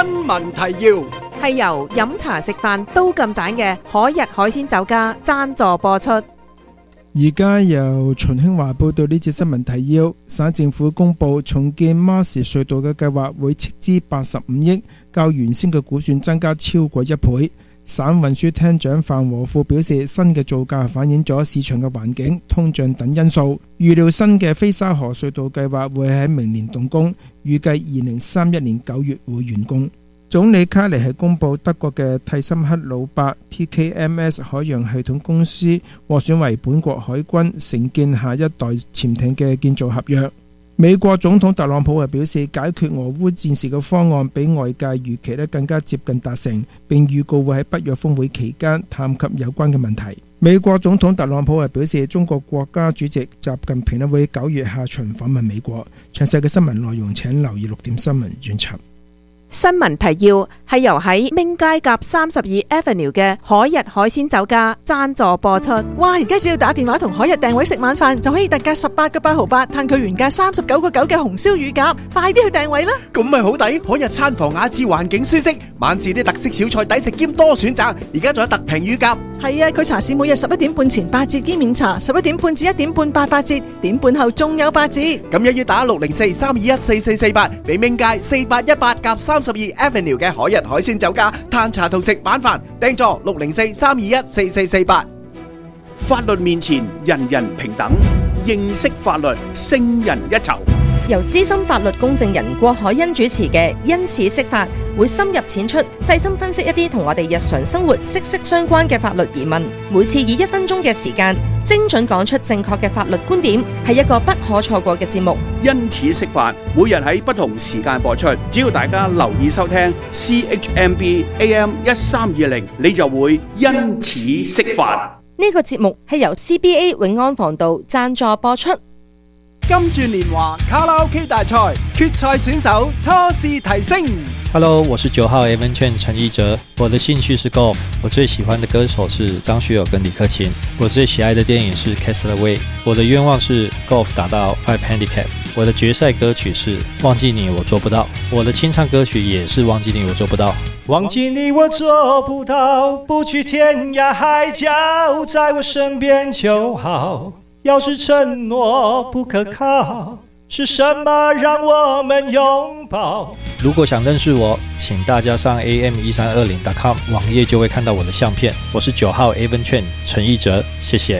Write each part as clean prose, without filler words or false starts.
聞提要係由飲茶食飯都咁盞嘅海逸海鮮酒家贊助播出。 而家由秦興華報道呢節新聞提要。省政府公布重建馬士隧道嘅計劃會斥資85億，較原先嘅估算增加超過1倍。省運輸廳長范和富表示，新嘅造價反映咗市場嘅環境、通脹等因素。預料新嘅飛沙河隧道計劃會喺明年動工，預計2031年9月會完工。總理卡尼係公布德國嘅蒂森克魯伯 TKMS 海洋系統公司獲選為本國海軍承建下一代潛艇嘅建造合約。美國總統特朗普係表示，解決俄烏戰事嘅方案比外界預期更加接近達成，並預告會喺北約峰會期間探及有關嘅問題。美國總統特朗普係表示，中國國家主席習近平會9月下旬訪問美國。詳細嘅新聞內容請留意6點新聞專輯。 新聞提要係由喺明街夾32 Avenue 嘅海逸海鮮酒家贊助播出。 哇！而家只要打電話同海逸訂位食晚飯，就可以特價18個8毫8，嘆佢原價39個9嘅紅燒乳鴿，快啲去訂位啦！ 咁咪好抵，海逸餐房雅致，環境舒適，晚市啲特色小菜抵食兼多選擇，而家仲有特平乳鴿。 係啊，佢茶市每日11點半前8折兼免茶，11點半至1點半8折，點半後仲有8折。 咁一於打604-321-4448，俾明街4818夾32 Avenue 嘅海逸海鮮酒家嘆茶同食晚飯，訂座604-321-4448。 法律面前人人平等，認識法律勝人一籌。 由資深法律公證人郭海欣主持嘅因此釋法，會深入淺出，細心分析一啲同我哋日常生活息息相關嘅法律疑問。每次以1分鐘嘅時間，精準講出正確嘅法律觀點，係一個不可錯過嘅節目。 因此釋法，每日喺不同時間播出，只要大家留意收聽 CHMB AM 1320，你就會因此釋法。 呢個節目係由 CBA 永安防道贊助播出。 金鑽年華卡拉 OK 大賽決賽選手初試提升。 Hello， 我是9號 Evan Chen 陳奕哲，我的興趣是 golf， 我最喜歡的歌手是張學友跟李克勤，我最喜愛的電影是 Castaway， 我的願望是 golf 打到5 handicap， 我的決賽歌曲是忘記你我做不到，我的清唱歌曲也是忘記你我做不到。忘記你我做不到，不去天涯海角，在我身邊就好。要是承諾不可靠，是什麼讓我們擁抱？如果想認識我，請大家上 am1320.com 網頁就會看到我的相片。我是9號 Evan Chen 陳奕哲，謝謝。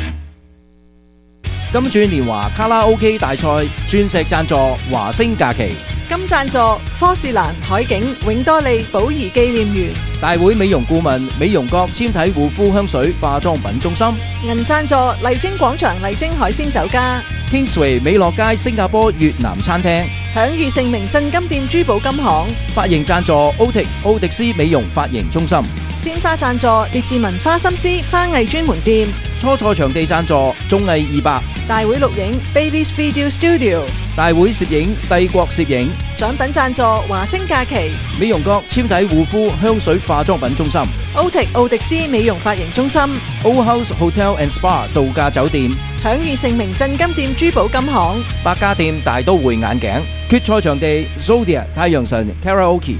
金鑽年華卡拉 OK 大賽鑽石贊助華星假期， 金贊助科士蘭海景永多利寶儀紀念園， 大會美容顧問美容閣纖體護膚香水化妝品中心， 銀贊助麗晶廣場麗晶海鮮酒家， Kingsway 美樂街新加坡越南餐廳， 享譽盛名鎮金店珠寶金行， 髮型贊助奧迪斯美容髮型中心， 鮮花贊助列治文花心思花藝專門店， 初賽場地贊助綜藝200， 大會錄影 Bailey's Video Studio， 大會攝影帝國攝影， 獎品贊助華星假期， 美容閣纖體護膚香水化妝品中心， 奧迪斯美容髮型中心， Old House Hotel and Spa 度假酒店， 享譽盛名鎮金店珠寶金行， 百家店大都會眼鏡，決賽場地 Zodia 太陽神 Karaoke。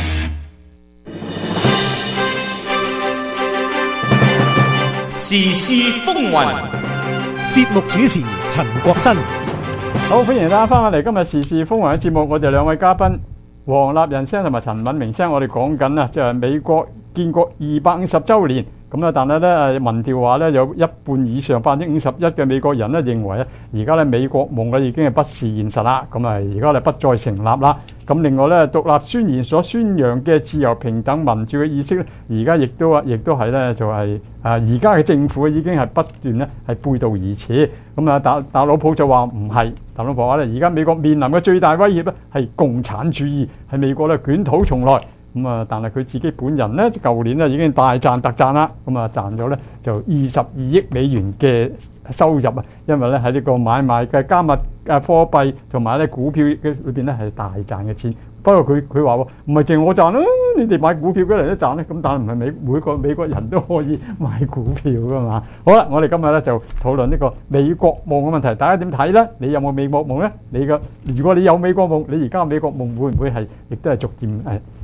時事風雲， 節目主持陳國新。 好，歡迎大家翻返嚟今日時事風雲嘅節目，我哋兩位嘉賓黃立仁先生同埋陳敏明先生，我哋講緊啊，即係美國建國250週年。咁啊，但係咧，民調話咧，有一半以上51%嘅美國人咧認為咧，而家咧美國夢咧已經係不是現實啦。咁啊，而家咧不再成立啦。咁另外咧，獨立宣言所宣揚嘅自由、平等、民主嘅意識咧，而家亦都係咧，就係而家嘅政府已經係不斷咧係背道而馳。咁啊，特朗普就話唔係，特朗普話咧，而家美國面臨嘅最大威脅咧係共產主義，係美國咧捲土重來。咁啊，但係佢自己本人咧，舊年咧已經大賺特賺啦。咁啊，賺咗咧就22億美元嘅收入啊，因為咧喺呢個買賣嘅加密貨幣同埋咧股票嘅裏邊咧係大賺嘅錢。不過佢話喎，唔係淨我賺啦，你哋買股票嗰嚟都賺咧。咁但係唔係每個美國人都可以買股票噶嘛？好啦，我哋今日咧就討論呢個美國夢嘅問題，大家點睇咧？你有冇美國夢咧？如果你有美國夢，你而家嘅美國夢會唔會係亦都係逐漸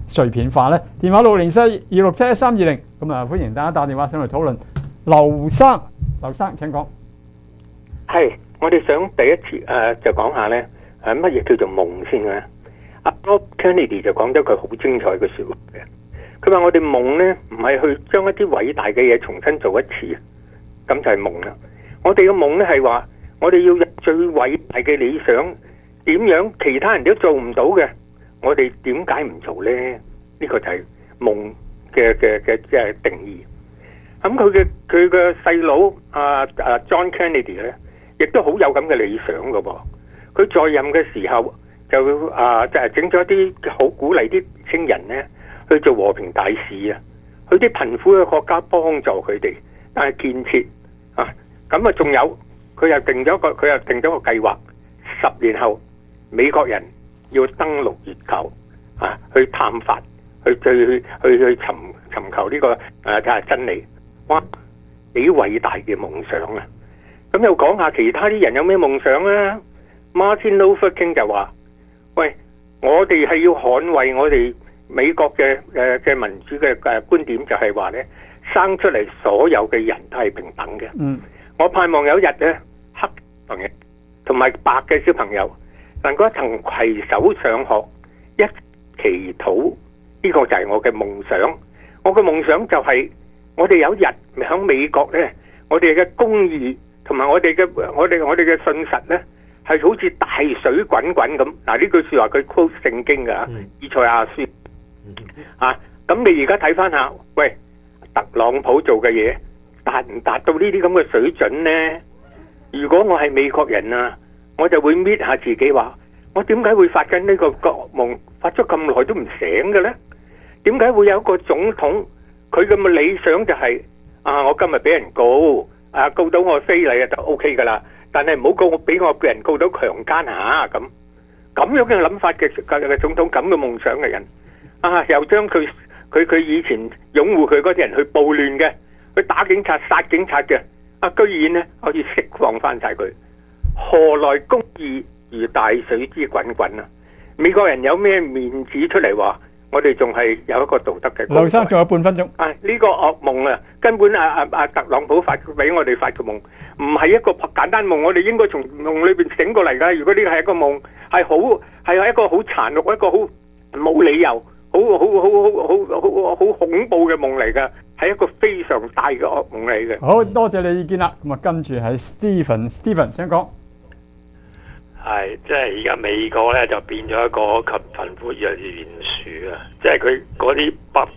碎片化呢？電話604-267-1320，咁啊歡迎大家打電話上嚟討論。劉生請講。 係，我哋想第一次就講下咧乜嘢叫做夢先咧。阿 Bob Kennedy 就講咗句好精彩嘅説話嘅。佢話我哋夢咧唔係去將一啲偉大嘅嘢重新做一次，咁就係夢啦。我哋嘅夢咧係話我哋要有最偉大嘅理想，點樣其他人都做唔到嘅，我哋點解唔做咧？呢個就係夢嘅即係定義。咁佢嘅細佬John Kennedy 咧，亦都好有咁嘅理想嘅噃。佢在任嘅時候就即係整咗啲好鼓勵啲青人咧去做和平大使啊，去啲貧苦嘅國家幫助佢哋，但係建設啊。咁啊，仲有佢又定咗個計劃，10年後美國人要登陸月球啊，去探發，去尋求呢個真理。哇！幾偉大嘅夢想啊！咁又講下其他啲人有咩夢想啊？ Martin Luther King 就話：喂，我哋係要捍衛我哋美國嘅民主嘅觀點，就係話咧，生出嚟所有嘅人都係平等嘅。我盼望有一日咧，黑朋友同埋白嘅小朋友能夠一同攜手上學，一祈禱，呢個就係我嘅夢想。我嘅夢想就係我哋有一日喺美國咧，我哋嘅公義同埋我哋嘅信實咧，係好似大水滾滾咁。嗱，呢句説話佢 quote 聖經㗎，以賽亞書啊。咁你而家睇翻下，喂，特朗普做嘅嘢達唔達到呢啲咁嘅水準呢？如果我係美國人啊，我就會搣下自己話，我點解會發緊呢個噩夢，發咗咁耐都唔醒嘅呢？點解會有一個總統佢咁嘅理想就係我今日俾人告告到我非禮就 OK 噶啦，但係唔好告我俾人告到強姦下咁樣嘅諗法嘅總統，咁嘅夢想嘅人又將佢以前擁護佢嗰啲人去暴亂嘅，去打警察殺警察嘅，居然呢可以釋放翻晒佢，何來公義如大水之滾滾啊？美國人有咩面子出嚟話我哋仲係有一個道德嘅？ 劉生仲有半分鐘。 呢個噩夢啊，根本特朗普俾我哋發嘅夢，唔係一個簡單夢，我哋應該從夢裏邊醒過嚟㗎。如果呢個係一個夢，係一個好殘酷、一個好冇理由、好恐怖嘅夢嚟㗎，係一個非常大嘅噩夢嚟嘅。 好多謝你意見啦。咁啊，跟住係 Stephen 請講。 係，即係而家美國咧就變咗一個貧富越嚟越懸殊啊！即係佢嗰啲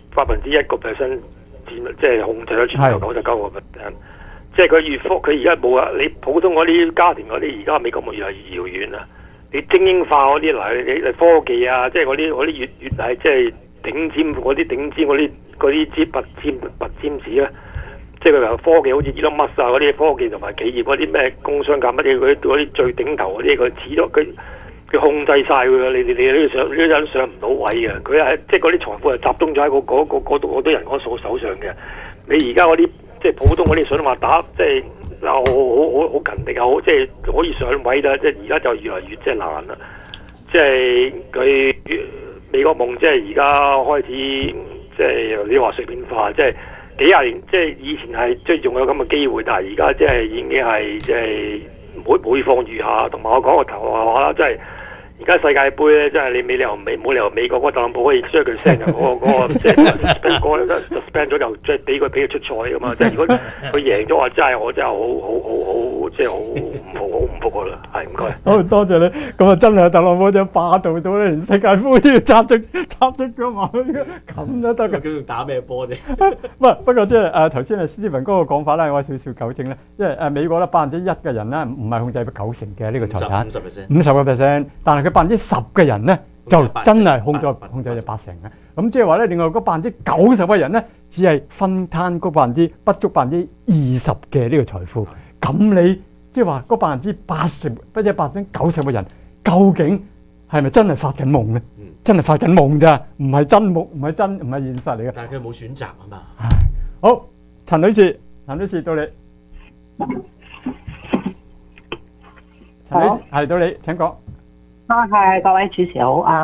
1%，即係控制咗全球99%。即係佢佢而家冇啊！你普通嗰啲家庭嗰啲，而家美國越嚟越遙遠啊！你精英化嗰啲嗱，你科技啊，即係嗰啲越係即係頂尖嗰啲拔尖子咧。即係佢話科技好似 Elon Musk 啊嗰啲科技同埋企業嗰啲咩工商界乜嘢嗰啲最頂頭嗰啲，佢始終佢控制晒佢，你都上唔到位嘅。佢係即係嗰啲財富係集中咗喺嗰堆人手上嘅。你而家嗰啲即係普通嗰啲想話打即係好勤力啊，好即係可以上位啦。即係而家就越嚟越即係難啦。即係佢美國夢即係而家開始即係你話碎片化，即係。幾廿年，即係以前係即係仲有咁嘅機會，但係而家即係已經係即係每況愈下。同埋我講個頭話啦，即係而家世界盃咧，即係你冇理由美國嗰個特朗普可以將佢 send 嗰個即係嗰個 suspend 咗就即係俾佢出賽噶嘛。即係如果佢贏咗話，真係我真係好即係好唔服噶啦。係唔該。 好多謝你。咁啊，真係特朗普就霸道到咧，連世界盃都要插隻腳埋去，咁都得嘅。 佢打咩波啫？ 不過即係頭先Stephen哥個講法咧，我少少糾正咧，因為美國咧1%嘅人咧唔係控制90%嘅呢個財產，50%，但係佢10%嘅人咧就真係控制咗80%嘅。咁即係話咧，另外嗰90%嘅人咧，只係分攤嗰不足20%嘅呢個財富。咁你即係話嗰80%或者90%嘅人，究竟係咪真係發緊夢咧？真係發緊夢咋，唔係真夢，唔係現實嚟嘅。 但係佢冇選擇啊嘛。 好，陳女士到你。陳女士係到你，請講。 係各位主持好啊，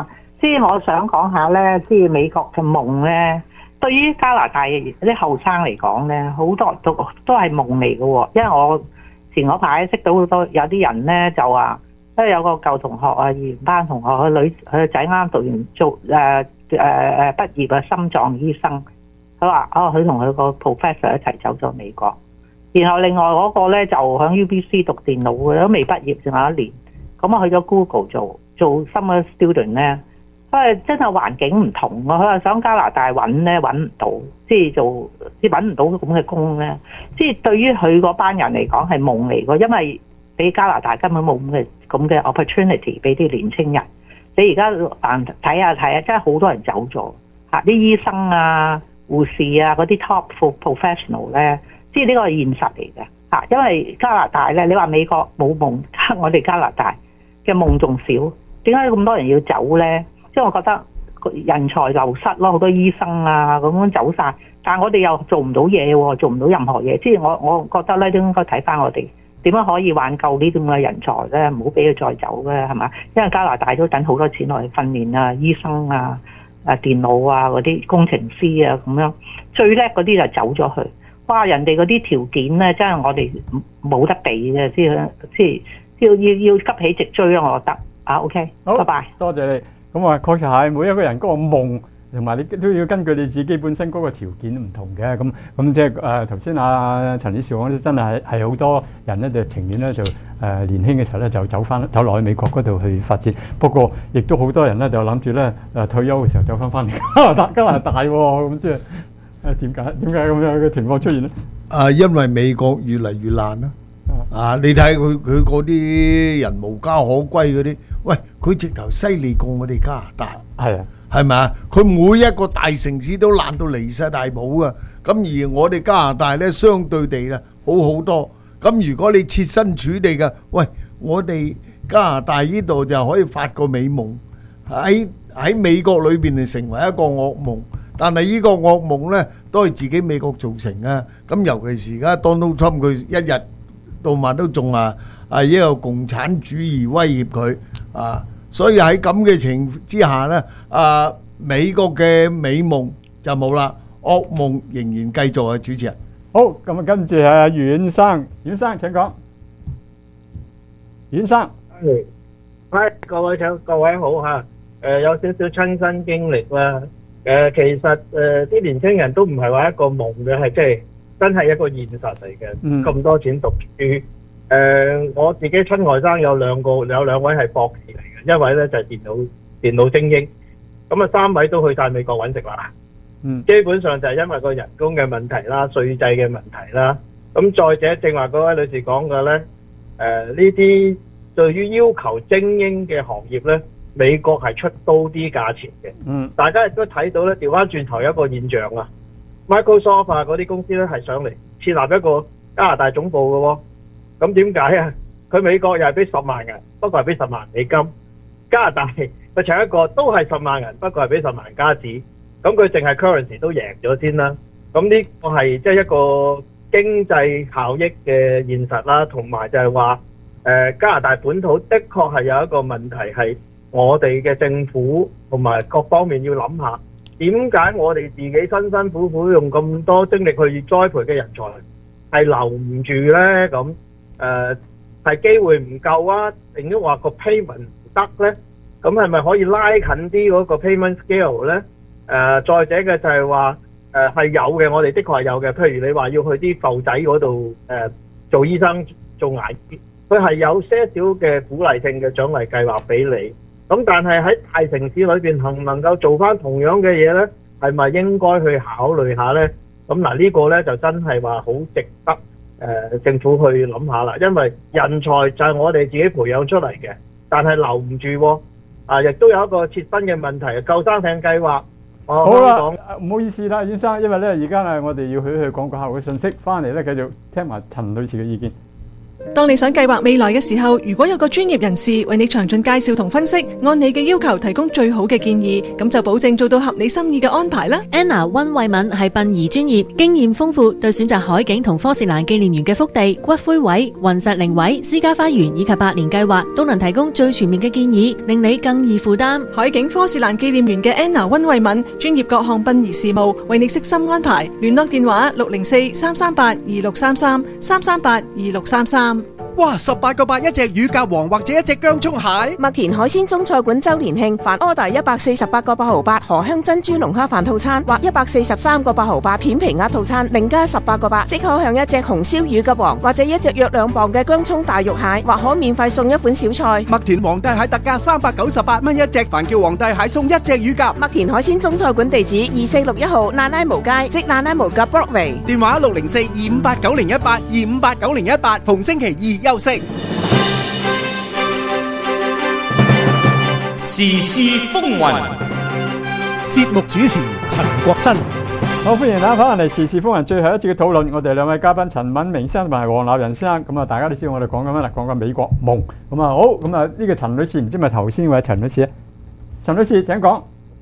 即係我想講下咧，即係美國嘅夢咧，對於加拿大嘅啲後生嚟講咧，好多都係夢嚟嘅喎。因為我前嗰排識到好多有啲人咧就話，因為有個舊同學啊，二年班同學，佢個仔啱讀完做畢業啊，心臟醫生。佢話佢同佢個 professor 一齊走咗美國。然後另外嗰個咧就喺 UBC 讀電腦嘅，都未畢業，仲有一年。咁啊去咗 Google 做 summer student 咧，因為真係環境唔同啊。佢話想加拿大揾咧揾唔到，即係揾唔到咁嘅工咧。即係對於佢嗰班人嚟講係夢嚟嘅，因為俾加拿大根本冇咁嘅 opportunity 俾啲年青人。你而家睇下，真係好多人走咗嚇，啲醫生啊、護士啊嗰啲 top professional 咧。即係呢個係現實嚟嘅嚇，因為加拿大咧，你話美國冇夢，我哋加拿大嘅夢仲少。點解咁多人要走咧？即係我覺得人才流失咯，好多醫生啊咁樣走晒，但係我哋又做唔到嘢喎，做唔到任何嘢。即係我覺得咧，都應該睇翻我哋點樣可以挽救呢啲咁嘅人才咧，唔好俾佢再走嘅係嘛？因為加拿大都等好多錢落去訓練啊，醫生啊、電腦啊嗰啲工程師啊咁樣，最叻嗰啲就走咗去。哇！人哋嗰啲條件咧，真係我哋冇得比嘅，即係要急起直追咯，我覺得啊 OK， 好，拜拜， 多謝你。咁啊，確實係每一個人嗰個夢，同埋你都要根據你自己本身嗰個條件唔同嘅。咁即係頭先陳理事講，真係好多人咧就情願咧就年輕嘅時候咧就走落去美國嗰度去發展。不過亦都好多人咧就諗住咧退休嘅時候走翻嚟加拿大喎，咁即係。點解咁樣嘅情況出現咧？ 因為美國越嚟越爛啦。你睇佢嗰啲人無家可歸嗰啲，喂，佢直頭犀利過我哋加拿大。 係啊， 係咪啊？佢每一個大城市都爛到離晒大譜啊！咁而我哋加拿大咧，相對地啦好好多。咁如果你設身處地嘅，喂，我哋加拿大呢度就可以發個美夢，喺美國裏邊就成為一個噩夢。但係呢個噩夢咧，都係自己美國造成啊！咁尤其是而家 Donald Trump 佢一日到晚都仲一個共產主義威脅佢啊！所以喺咁嘅情況之下咧，美國嘅美夢就冇啦，噩夢仍然繼續啊！主持人， 好，咁啊，跟住係阮生，阮生請講，阮生， 各位好嚇，有少少親身經歷啦。其實啲年青人都唔係話一個夢嘅，係即係真係一個現實嚟嘅。咁多錢讀書，我自己親外甥有兩位係博士嚟嘅，一位咧就係電腦精英，咁啊3位都去晒美國揾食啦。基本上就係因為個人工嘅問題啦、稅制嘅問題啦。咁再者，正話嗰位女士講嘅咧，呢啲對於要求精英嘅行業咧，美國係出高啲價錢嘅，大家亦都睇到咧，調翻轉頭有一個現象啊 ，Microsoft 嗰啲公司咧係上嚟設立一個加拿大總部嘅喎，咁點解啊？佢美國又係俾10萬人，不過係俾10萬美金；加拿大佢請一個都係10萬人，不過係俾10萬加紙，咁佢淨係 currency 都贏咗先啦。咁呢個係即係一個經濟效益嘅現實啦，同埋就係話加拿大本土的確係有一個問題係。我哋嘅政府同埋各方面要諗下，點解我哋自己辛辛苦苦用咁多精力去栽培嘅人才係留唔住呢？咁係機會唔夠啊？定抑或個 payment 唔得呢？咁係咪可以拉近啲嗰個 payment scale 呢？再者嘅就係話係有嘅，我哋的確係有嘅。譬如你話要去啲埠仔嗰度做醫生做牙醫，佢係有些少嘅鼓勵性嘅獎勵計劃俾你。咁但係喺大城市裏邊能唔能夠做翻同樣嘅嘢呢？係咪應該去考慮下呢？咁嗱呢個呢就真係話好值得政府去諗下啦，因為人才就係我哋自己培養出嚟嘅，但係留唔住喎。亦都有一個切身嘅問題，救生艇計劃。 好啦，唔好意思啦，袁生，因為呢而家我哋要去廣告客戶嘅信息，翻嚟呢繼續聽埋陳女士嘅意見。 當你想計劃未來嘅時候，如果有個專業人士為你詳盡介紹同分析，按你嘅要求提供最好嘅建議，咁就保證做到合你心意嘅安排啦。 Anna 溫慧敏係殯儀專業，經驗豐富，對選擇海景同科士蘭紀念園嘅福地、骨灰位、雲石靈位、私家花園以及百年計劃，都能提供最全面嘅建議，令你更易負擔。 海景科士蘭紀念園嘅 Anna 溫慧敏，專業各項殯儀事務，為你悉心安排。聯絡電話604-338-2633，338-2633。 哇！18個8一隻乳鴿王或者一隻薑蔥蟹。 麥田海鮮中菜館周年慶，凡 order 148個8毫8荷香珍珠龍蝦飯套餐或143個8毫8片皮鴨套餐，另加18個8，即可享一隻紅燒乳鴿王或者一隻約2磅嘅薑蔥大肉蟹，或可免費送一款小菜。 麥田皇帝蟹特價398蚊一隻，凡叫皇帝蟹送一隻乳鴿。 麥田海鮮中菜館地址2461號那拉無街，即那拉無鴿 Broadway。 電話604-258-9018，258-9018，逢星期2休息。 時事風雲， 節目主持陳國新。 好，歡迎大家翻嚟時事風雲最後一節嘅討論。我哋兩位嘉賓陳敏明先生同埋黃立仁先生，咁啊，大家都知道我哋講緊乜啦？講緊美國夢。咁啊，好，咁啊，呢個陳女士唔知咪頭先位陳女士啊？陳女士請講。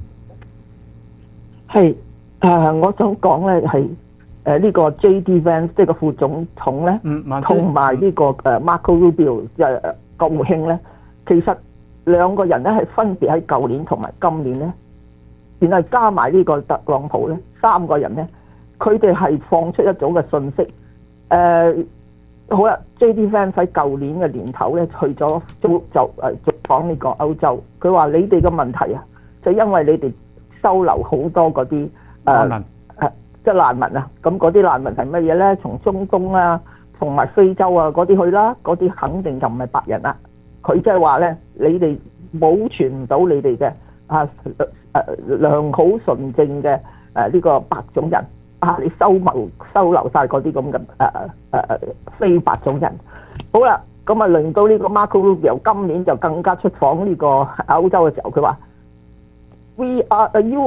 係我想講咧係呢個 J.D. Vance 即係個副總統咧，同埋呢個Marco Rubio 國務卿咧，其實兩個人咧係分別喺舊年同埋今年咧，然後加埋呢個特朗普咧，三個人咧，佢哋係放出一種嘅訊息。好啦 ，J.D. Vance 喺舊年嘅年頭咧去咗就訪呢個歐洲，佢話你哋嘅問題啊，就因為你哋收留好多嗰啲即係難民啊，咁嗰啲難民係乜嘢咧？從中東啊，同埋非洲啊嗰啲去啦，嗰啲肯定就唔係白人啦。佢即係話咧，你哋保存唔到你哋嘅良好純正嘅呢個白種人啊，你收留晒嗰啲咁嘅非白種人。好啦，咁啊輪到呢個 Marco Rubio 今年就更加出訪呢個歐洲嘅時候，佢話 We are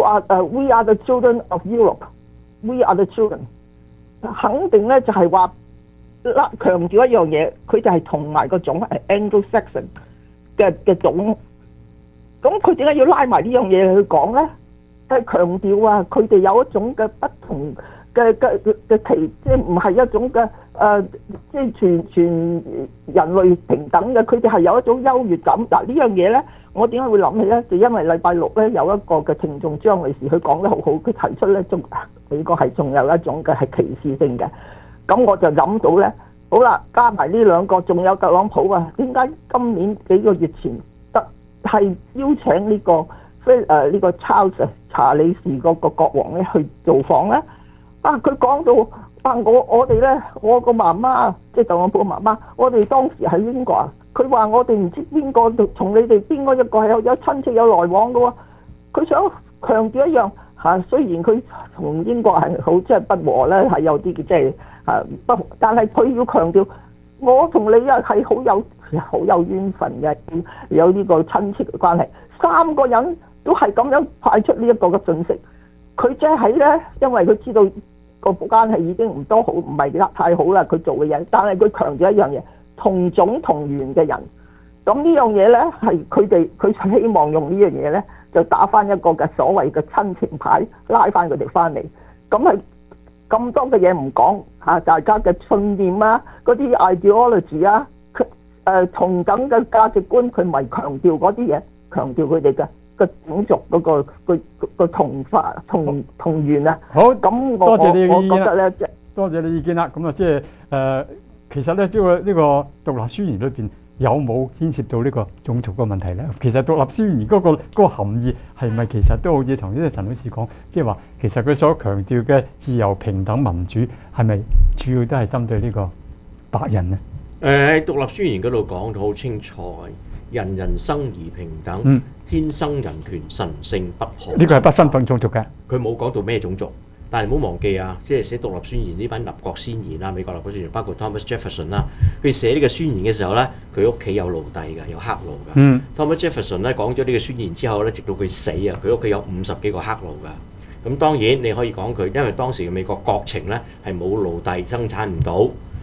the children of Europe。We are the children， 肯定咧就係話強調一樣嘢，佢就係同埋個種係 Anglo-Saxon 嘅種，咁佢點解要拉埋呢樣嘢去講咧？係強調啊，佢哋有一種嘅不同嘅即係唔係一種嘅即係全人類平等嘅，佢哋係有一種優越感。嗱呢樣嘢咧，我點解會諗起咧？就因為禮拜六咧有一個嘅聽眾張女士，佢講得好好，佢提出咧美國係仲有一種嘅係歧視性嘅，咁我就諗到咧，好啦，加埋呢兩個，仲有特朗普啊，點解今年幾個月前係邀請呢個呢個查理士嗰個國王咧去造訪咧？啊，佢講到我哋咧，我個媽媽即係特朗普嘅媽媽，我哋當時喺英國啊，佢話我哋唔知邊個同你哋邊個一個係有親戚有來往嘅喎，佢想強調一樣。雖然佢同英國係好即係不和咧，係有啲嘅即係不，但係佢要強調，我同你啊係好有緣分嘅，有呢個親戚嘅關係。三個人都係咁樣派出呢一個嘅訊息，佢即係咧，因為佢知道個關係已經唔多好，唔係太好啦，佢做嘅嘢，但係佢強調一樣嘢，同種同源嘅人。咁呢樣嘢咧係佢希望用呢樣嘢咧。就打翻一個嘅所謂嘅親情牌，拉翻佢哋翻嚟。咁係咁多嘅嘢唔講嚇，大家嘅信念啊，嗰啲 ideology 啊，同等嘅價值觀，佢咪強調嗰啲嘢，強調佢哋嘅種族嗰個同化同源啊。 好， 咁多謝你嘅意見啦。 我覺得咧， 多謝你意見啦。咁啊，即係其實咧，呢個獨立宣言裏邊。有冇牽涉到呢個種族嘅問題咧？其實獨立宣言嗰個含義係咪其實都好似頭先陳女士講，即係話其實佢所強調嘅自由、平等、民主係咪主要都係針對呢個白人呢？ 喺獨立宣言嗰度講到好清楚，人人生而平等，天生人權神聖不可。 呢個係不分種族嘅。 佢冇講到咩種族。但係唔好忘記啊，即係寫獨立宣言呢班立國先賢啊，美國立國先賢包括 Thomas Jefferson 啦，佢寫呢個宣言嘅時候咧，佢屋企有奴隸㗎，有黑奴㗎。Thomas Jefferson 咧講咗呢個宣言之後咧，直到佢死啊，佢屋企有50幾個黑奴㗎。咁當然你可以講佢，因為當時嘅美國國情咧係冇奴隸生產唔到，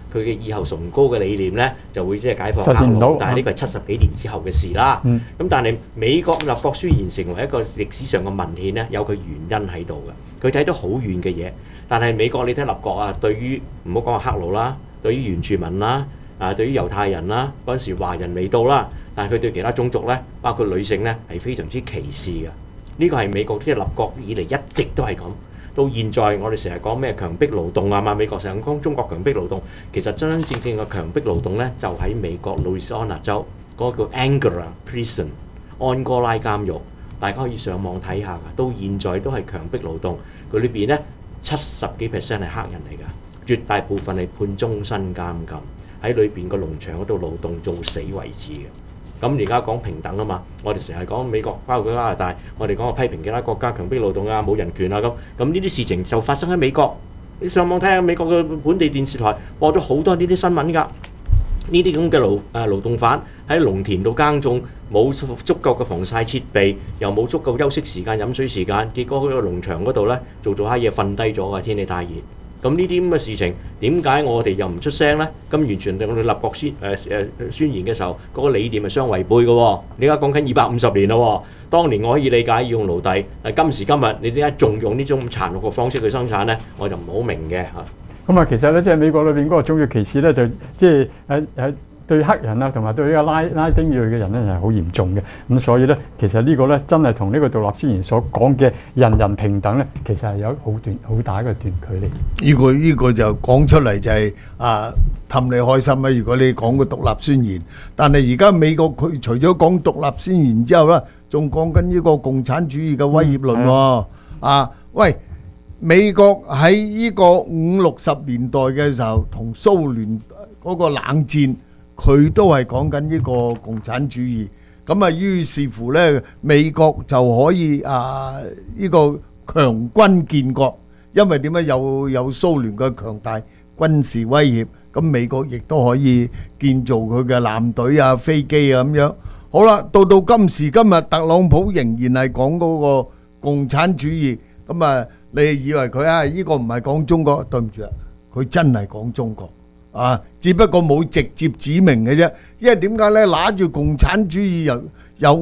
佢嘅以後崇高嘅理念咧就會即係解放實現唔到黑奴，但係呢個係70幾年之後嘅事啦。咁但係美國立國宣言成為一個歷史上嘅文獻咧，有佢原因喺度嘅。佢睇到好遠嘅嘢，但係美國你睇立國啊，對於唔好講係黑奴啦，對於原住民啦，對於猶太人啦，嗰陣時華人未到啦，但係佢對其他種族咧，包括女性咧係非常之歧視嘅。呢個係美國即係立國以嚟一直都係咁。到現在我哋成日講咩強迫勞動啊嘛，美國成日講中國強迫勞動，其實真真正正嘅強迫勞動咧就喺美國路易斯安那州嗰個叫 Angora Prison 安哥拉監獄，大家可以上網睇下㗎。到現在都係強迫勞動，佢裏邊咧70幾%係黑人嚟㗎，絕大部分係判終身監禁，喺裏邊個農場嗰度勞動做死為止嘅。咁而家講平等啊嘛，我哋成日講美國包括加拿大，我哋講批評其他國家強迫勞動啊、冇人權啊咁，咁呢啲事情就發生喺美國。你上網睇下美國嘅本地電視台播咗好多呢啲新聞㗎，呢啲咁嘅勞動犯喺農田度耕種，冇足夠嘅防曬設備，又冇足夠休息時間、飲水時間，結果喺個農場嗰度咧做下嘢瞓低咗啊！天氣太熱。咁呢啲咁嘅事情，點解我哋又唔出聲呢？咁完全對我哋立國宣言嘅時候，嗰個理念係相違背嘅喎。你而家講緊250年咯，當年我可以理解要用奴隸，但今時今日你點解仲用呢種殘酷嘅方式去生產呢？我就唔好明嘅嚇。 咁啊，其實咧，即係美國裏邊嗰個種族歧視咧，就即係對黑人啊，同埋對呢個拉丁裔嘅人咧係好嚴重嘅。咁所以咧，其實呢個咧真係同呢個獨立宣言所講嘅人人平等咧，其實係有好大一個段距離。 呢個就講出嚟就係氹你開心啦！如果你講個獨立宣言，但係而家美國佢除咗講獨立宣言之後咧，仲講緊呢個共產主義嘅威脅論喎。喂！美國喺呢個50、60年代嘅時候，同蘇聯嗰個冷戰，佢都係講緊呢個共產主義。咁啊，於是乎呢，美國就可以呢個強軍建國，因為點解有蘇聯嘅強大軍事威脅，咁美國亦都可以建造佢嘅艦隊啊、飛機啊咁樣。好啦，到今時今日，特朗普仍然係講嗰個共產主義，咁啊。你以為佢呢個唔係講中國？對唔住啊，佢真係講中國只不過冇直接指明嘅啫。因為點解呢？拿住共產主義由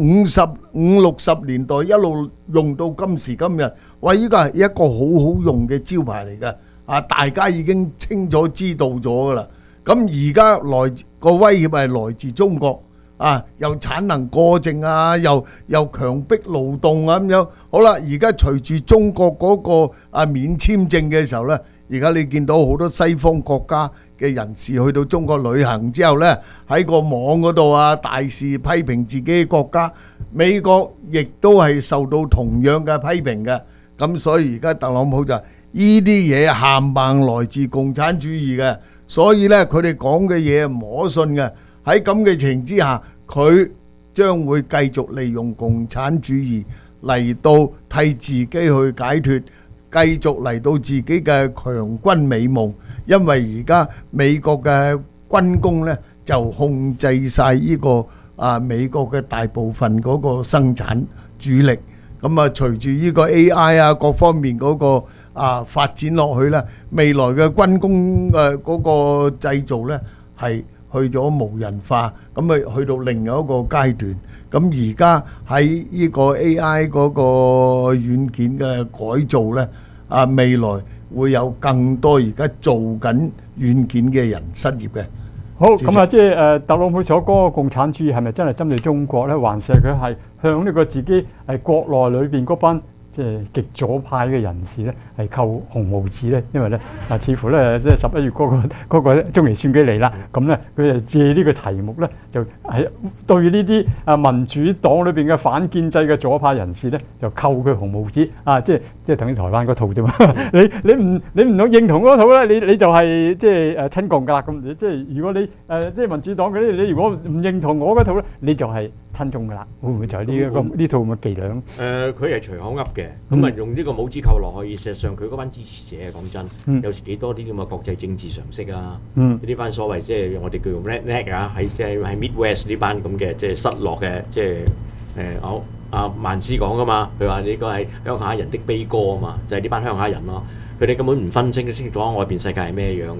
50、60年代一路用到今時今日，喂，呢個係一個好好用嘅招牌嚟嘅。大家已經清楚知道咗噶啦。咁而家個威脅係來自中國。又產能過剩又強迫勞動咁樣。好啦，而家隨住中國嗰個免簽證嘅時候呢，而家你見到好多西方國家嘅人士去到中國旅行之後呢，喺個網嗰度大肆批評自己嘅國家，美國亦都係受到同樣嘅批評嘅。咁所以而家特朗普就呢啲嘢冚唪來自共產主義嘅，所以呢，佢哋講嘅嘢唔可信嘅。喺咁嘅情之下，佢將會繼續利用共產主義嚟到替自己去解脫，繼續嚟到自己嘅強軍美夢。因為而家美國嘅軍工呢，就控制晒呢個美國嘅大部分嗰個生產主力。咁啊，隨住呢個 AI 各方面嗰個發展落去呢，未來嘅軍工嗰個製造呢係去咗無人化，咁啊去到另一個階段。咁而家喺呢個 AI 嗰個軟件嘅改造呢，未來會有更多而家做緊軟件嘅人失業嘅。 好，咁即係特朗普所講嘅共產主義係咪真係針對中國呢？還是佢係向呢個自己係國內裏邊嗰班即係極左派嘅人士咧，係扣紅帽子咧？因為咧似乎咧即係11月嗰個中期選舉嚟啦，咁咧佢就借呢個題目咧，就係對呢啲民主黨裏邊嘅反建制嘅左派人士咧，就扣佢紅帽子即係等於台灣嗰套啫嘛。你唔認同嗰套咧，你就係即係親共㗎啦。咁即係如果你即係民主黨嗰啲，你如果唔認同我嗰套咧，你就係親中㗎啦。會唔會就係呢套咁嘅伎倆？ 佢係隨口噏嘅。咁啊，用呢個帽子扣落去，事實上佢嗰班支持者講真，有時幾多啲咁嘅國際政治常識啊？呢班所謂即係我哋叫做 redneck 喺即係喺 Midwest 呢班咁嘅即係失落嘅即係曼斯講噶嘛，佢話呢個係鄉下人的悲歌啊嘛，就係呢班鄉下人咯。佢哋根本唔分清楚外邊世界係咩樣嘅。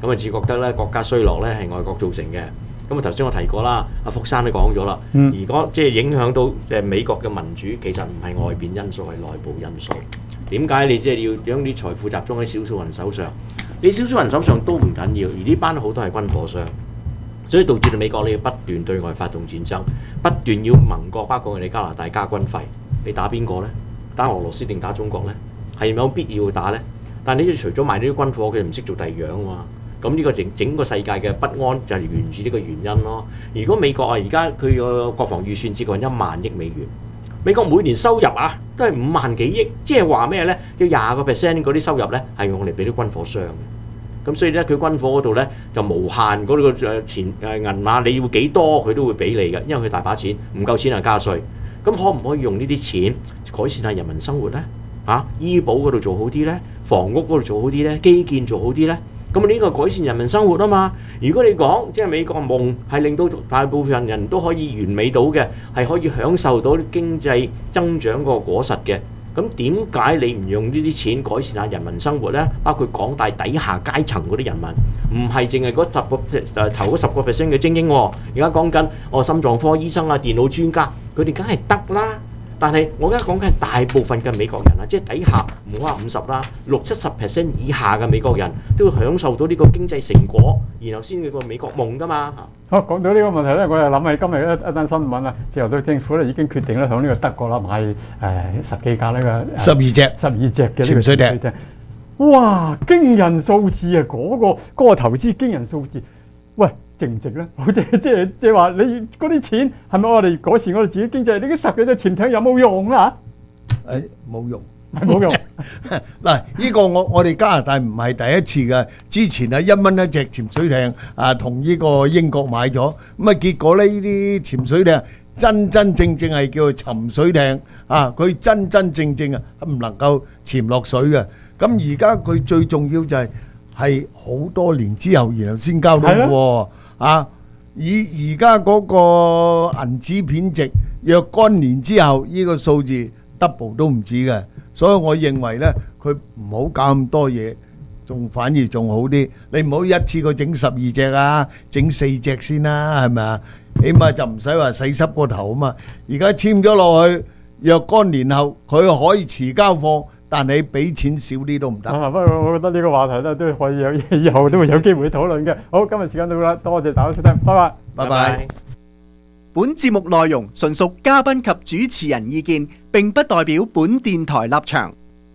咁啊只覺得咧國家衰落咧係外國造成嘅。咁啊頭先我提過啦，阿福山都講咗啦，如果即係影響到美國嘅民主，其實唔係外邊因素，係內部因素。點解你即係要將啲財富集中喺少數人手上？你少數人手上都唔緊要，而呢班好多係軍火商，所以導致到美國你要不斷對外發動戰爭，不斷要盟國包括我哋加拿大加軍費。你打邊個呢？打俄羅斯定打中國呢？係咪有必要打呢？但係你除咗賣呢啲軍火，佢唔識做第二樣啊嘛。咁呢個整個世界嘅不安就係源自呢個原因咯。如果美國而家佢個國防預算接近1萬億美元，美國每年收入都係5萬幾億，即係話咩呢？要20% 嗰啲收入呢係用嚟俾啲軍火商嘅。咁所以呢，佢軍火嗰度呢就無限嗰個錢銀碼，你要幾多佢都會俾你嘅，因為佢大把錢，唔夠錢就加稅。咁可唔可以用呢啲錢改善下人民生活呢？醫保嗰度做好啲呢，房屋嗰度做好啲呢，基建做好啲呢？咁呢個改善人民生活啊嘛！如果你講即係美國夢係令到大部分人都可以完美到嘅，係可以享受到經濟增長個果實嘅，咁點解你唔用呢啲錢改善下人民生活呢？包括廣大底下階層嗰啲人民，唔係淨係嗰頭嗰10% 嘅精英喎。而家講緊心臟科醫生啊、電腦專家，佢哋梗係得啦。但係我而家講緊係大部分嘅美國人啊，即係底下唔好話50啦，60-70% 以下嘅美國人都會享受到呢個經濟成果，然後先至個美國夢㗎嘛。 好，講到呢個問題咧，我又諗起今日一單新聞啊，自由黨政府咧已經決定咧響呢個德國啦買10幾架呢個12隻嘅潛水艇。哇！驚人數字啊！嗰個投資驚人數字，喂！值唔值咧？即係話你嗰啲錢係咪我哋改善我哋自己經濟？你啲10幾隻潛艇有冇用啊？ 冇用， 冇用。 嗱，呢個我哋加拿大唔係第一次嘅，之前1蚊一隻潛水艇同呢個英國買咗，咁啊結果咧呢啲潛水艇真正係叫做沉水艇佢真正唔能夠潛落水嘅。咁而家佢最重要就係好多年之後，然後先交到貨。以而家嗰個銀紙貶值，若干年之後，呢個數字 double 都唔止嘅，所以我認為呢，佢唔好搞咁多嘢，反而仲好啲。你唔好一次過整12隻整4隻先啦，係咪啊？起碼就唔使話洗濕個頭啊嘛。而家簽咗落去，若干年後佢可以遲交貨。但你俾錢少啲都唔得。 不過我覺得呢個話題咧都可以以後都會有機會討論嘅。好，今日時間到啦，多謝大家收聽，拜拜。 拜拜。 本節目內容純屬嘉賓及主持人意見，並不代表本電台立場。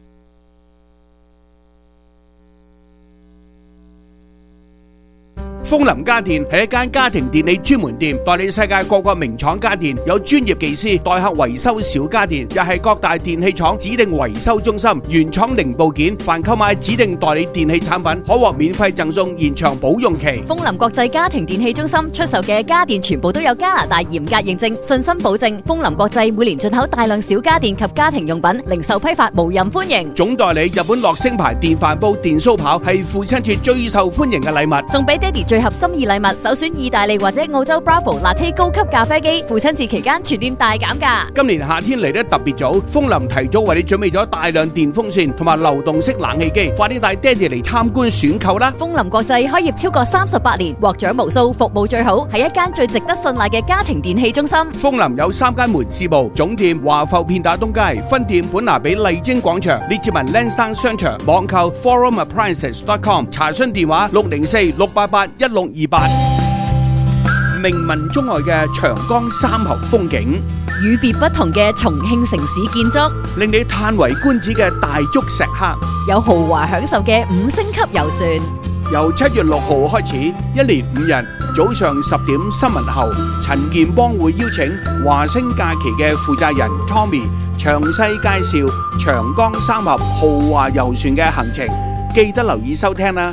豐林家電係一間家庭電器專門店，代理世界各國名廠家電，有專業技師代客維修小家電，又係各大電器廠指定維修中心，原廠零部件，凡購買指定代理電器產品，可獲免費贈送延長保用期。 豐林國際家庭電器中心出售嘅家電全部都有加拿大嚴格認證，信心保證。豐林國際每年進口大量小家電及家庭用品，零售批發無任歡迎。 總代理日本樂聲牌電飯煲、電燒刨係父親節最受歡迎嘅禮物， 送俾爹哋最合心意禮物，首選意大利或者澳洲 Bravo Latte 高級咖啡機，父親節期間全店大減價。 今年夏天嚟得特別早，豐林提早為你準備咗大量電風扇同埋流動式冷氣機，快啲帶爹哋嚟參觀選購啦！ 豐林國際開業超過38年，獲獎無數，服務最好，係一間最值得信賴嘅家庭電器中心。 豐林有3間門市部，總店華埠片打東街，分店本拿比麗晶廣場，列治文 Lansdowne 商場，網購 forumappliances.com， 查詢電話604-688-1628。名聞中外嘅長江三峽風景， 與別不同嘅重慶城市建築， 令你嘆為觀止嘅大竹石刻， 有豪華享受嘅5星級遊船。 由7月6號開始，一連5日，早上10點新聞後，陳健邦會邀請華星假期嘅負責人 Tommy 詳細介紹長江三峽豪華遊船嘅行程，記得留意收聽啦。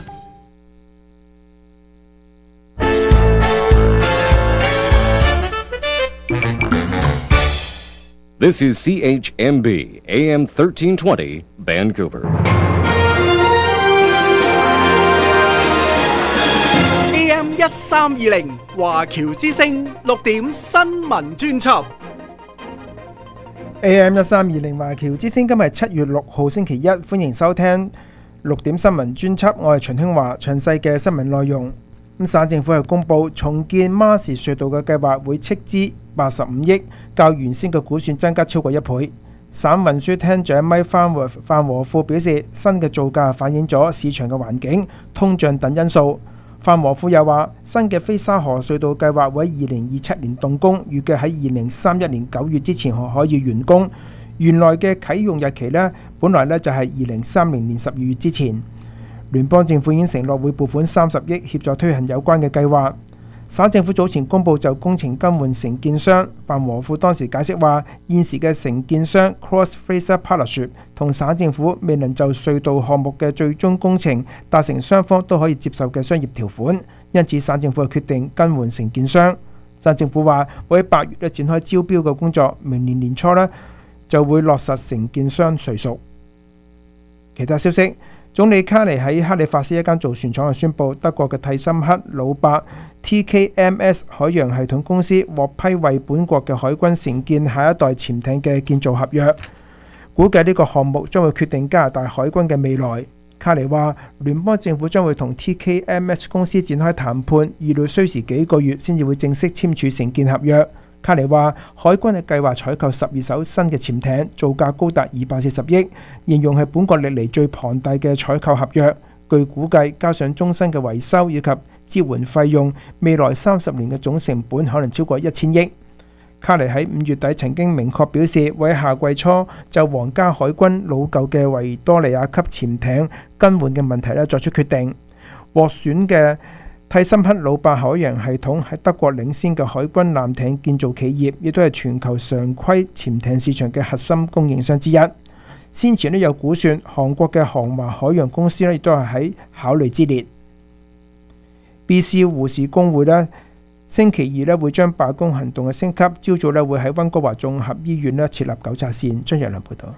This is CHMB AM 1320 Vancouver. AM 1320華僑之聲6點新聞專輯。 AM 1320華僑之聲今日7月6號星期一，歡迎收聽 6點新聞專輯，我係秦興華，詳細嘅新聞內容。省政府係公布重建馬士隧道嘅計劃會斥資85億，較原先嘅估算增加超過1倍。省運輸廳長米范和富表示，新嘅造價反映咗市場嘅環境、通脹等因素。范和富又話，新嘅飛沙河隧道計劃會喺2027年動工，預計喺2031年9月之前可以完工。原來嘅啟用日期呢，本來呢就係2030年12月之前。聯邦政府已經承諾會撥款30億協助推行有關嘅計劃。省政府早前公布就工程更換承建商，范和富當時解釋話，現時嘅承建商 Cross Fraser Partnership 同省政府未能就隧道項目嘅最終工程達成雙方都可以接受嘅商業條款，因此省政府決定更換承建商。省政府話會喺8月展開招標嘅工作，明年年初就會落實承建商誰屬。其他消息，總理卡尼喺克里法斯一間造船廠宣布，德國嘅蒂森克魯伯 TKMS 海洋系統公司獲批為本國嘅海軍承建下一代潛艇嘅建造合約，估計呢個項目將會決定加拿大海軍嘅未來。卡尼話，聯邦政府將會同 TKMS 公司展開談判，預料需時幾個月先至會正式簽署承建合約。卡尼話，海軍嘅計劃採購12艘新嘅潛艇，造價高達240億，形容係本國歷嚟最龐大嘅採購合約。據估計，加上終身嘅維修以及支援費用，未來30年嘅總成本可能超過1000億。卡尼喺5月底曾經明確表示，會喺夏季初就皇家海軍老舊嘅維多利亞級潛艇更換嘅問題作出決定。獲選嘅蒂森克魯伯海洋系統係德國領先嘅海軍艦艇建造企業，亦都係全球常規潛艇市場嘅核心供應商之一。先前有估算，韓國嘅航華海洋公司亦都係喺考慮之列。BC 護士工會星期二會將罷工行動嘅升級，朝早會喺溫哥華綜合醫院設立糾察線。張若良報道。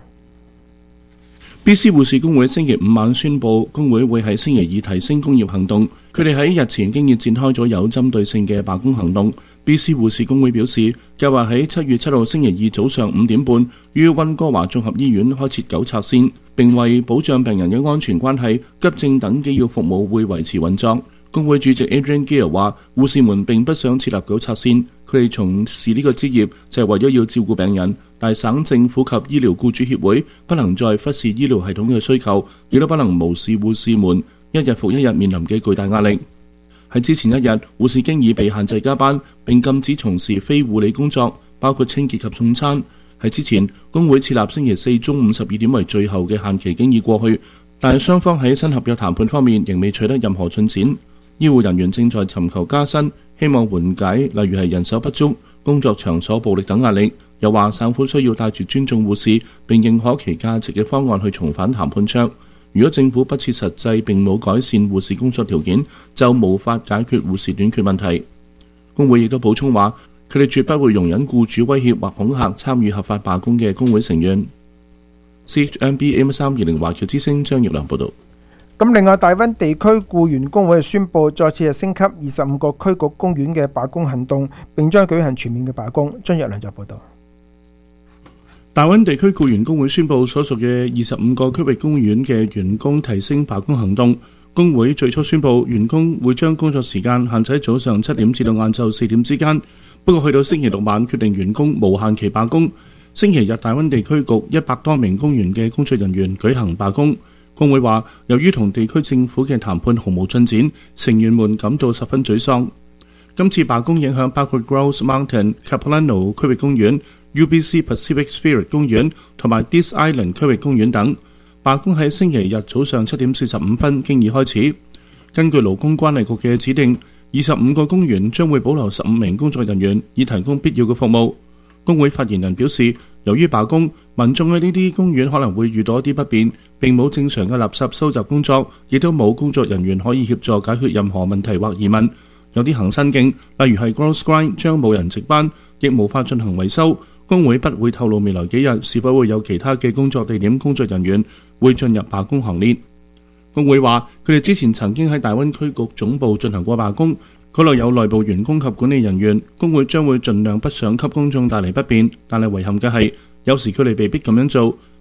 BC 護士工會星期5晚宣布，工會會喺星期二提升工業行動。佢哋喺日前經已展開咗有針對性嘅罷工行動。BC 護士工會表示，計劃喺7月7號星期二早上5點半於溫哥華綜合醫院開設糾察線，並為保障病人嘅安全關係，急症等機要服務會維持運作。工會主席 Adrian Gill 話，護士們並不想設立糾察線，佢哋從事呢個職業就係為咗要照顧病人，但省政府及醫療僱主協會不能再忽視醫療系統嘅需求，亦都不能無視護士們一日復一日面臨嘅巨大壓力。喺之前一日，護士經已被限制加班，並禁止從事非護理工作，包括清潔及送餐。喺之前，工會設立星期4中午12點為最後嘅限期經已過去，但係雙方喺新合約談判方面仍未取得任何進展。醫護人員正在尋求加薪，希望緩解例如係人手不足、工作場所暴力等壓力。又話省府需要帶住尊重護士並認可其價值嘅方案去重返談判桌。如果政府不切實際並冇改善護士工作條件，就無法解決護士短缺問題。工會亦都補充話，佢哋絕不會容忍僱主威脅或恐嚇參與合法罷工嘅工會成員。CHMB AM320華僑之聲張業良報導。 咁另外，大溫地區僱員工會宣布再次升級25個區局公園嘅罷工行動，並將舉行全面嘅罷工。張若良就報導。 大溫地區僱員工會宣布，所屬嘅25個區域公園嘅員工提升罷工行動。工會最初宣布，員工會將工作時間限制喺早上7點至到晏晝4點之間。不過去到星期六晚，決定員工無限期罷工。星期日，大溫地區局100多名公園嘅工作人員舉行罷工。工會話，由於同地區政府嘅談判毫無進展，成員們感到十分沮喪。今次罷工影響包括 Grouse Mountain、Capilano 區域公園、UBC Pacific Spirit 公園同埋 Dease Island 區域公園等。罷工喺星期日早上7點45分經已開始。根據勞工關係局嘅指定，25個公園將會保留15名工作人員，以提供必要嘅服務。工會發言人表示，由於罷工，民眾喺呢啲公園可能會遇到一啲不便，並冇正常嘅垃圾收集工作，亦都冇工作人員可以協助解決任何問題或疑問。有啲行新徑，例如係 Grouse Grind 將冇人值班，亦無法進行維修。工會不會透露未來幾日是否會有其他嘅工作地點工作人員會進入罷工行列。工會話，佢哋之前曾經喺大溫區局總部進行過罷工，嗰度有內部員工及管理人員。工會將會盡量不想給公眾帶嚟不便，但係遺憾嘅係，有時佢哋被逼咁樣做。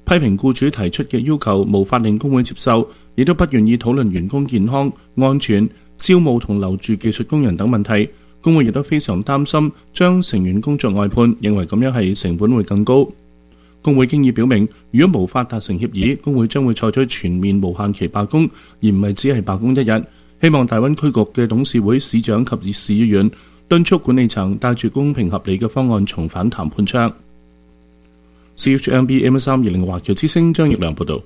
批評僱主提出嘅要求無法令工會接受，亦都不願意討論員工健康、安全、招募同留住技術工人等問題。工會亦都非常擔心將成員工作外判，認為咁樣係成本會更高。工會經已表明，如果無法達成協議，工會將會採取全面無限期罷工，而唔係只係罷工一日。希望大灣區局嘅董事會、市長及市議員敦促管理層帶住公平合理嘅方案重返談判桌。CHMB AM320 華僑之聲張奕良報導。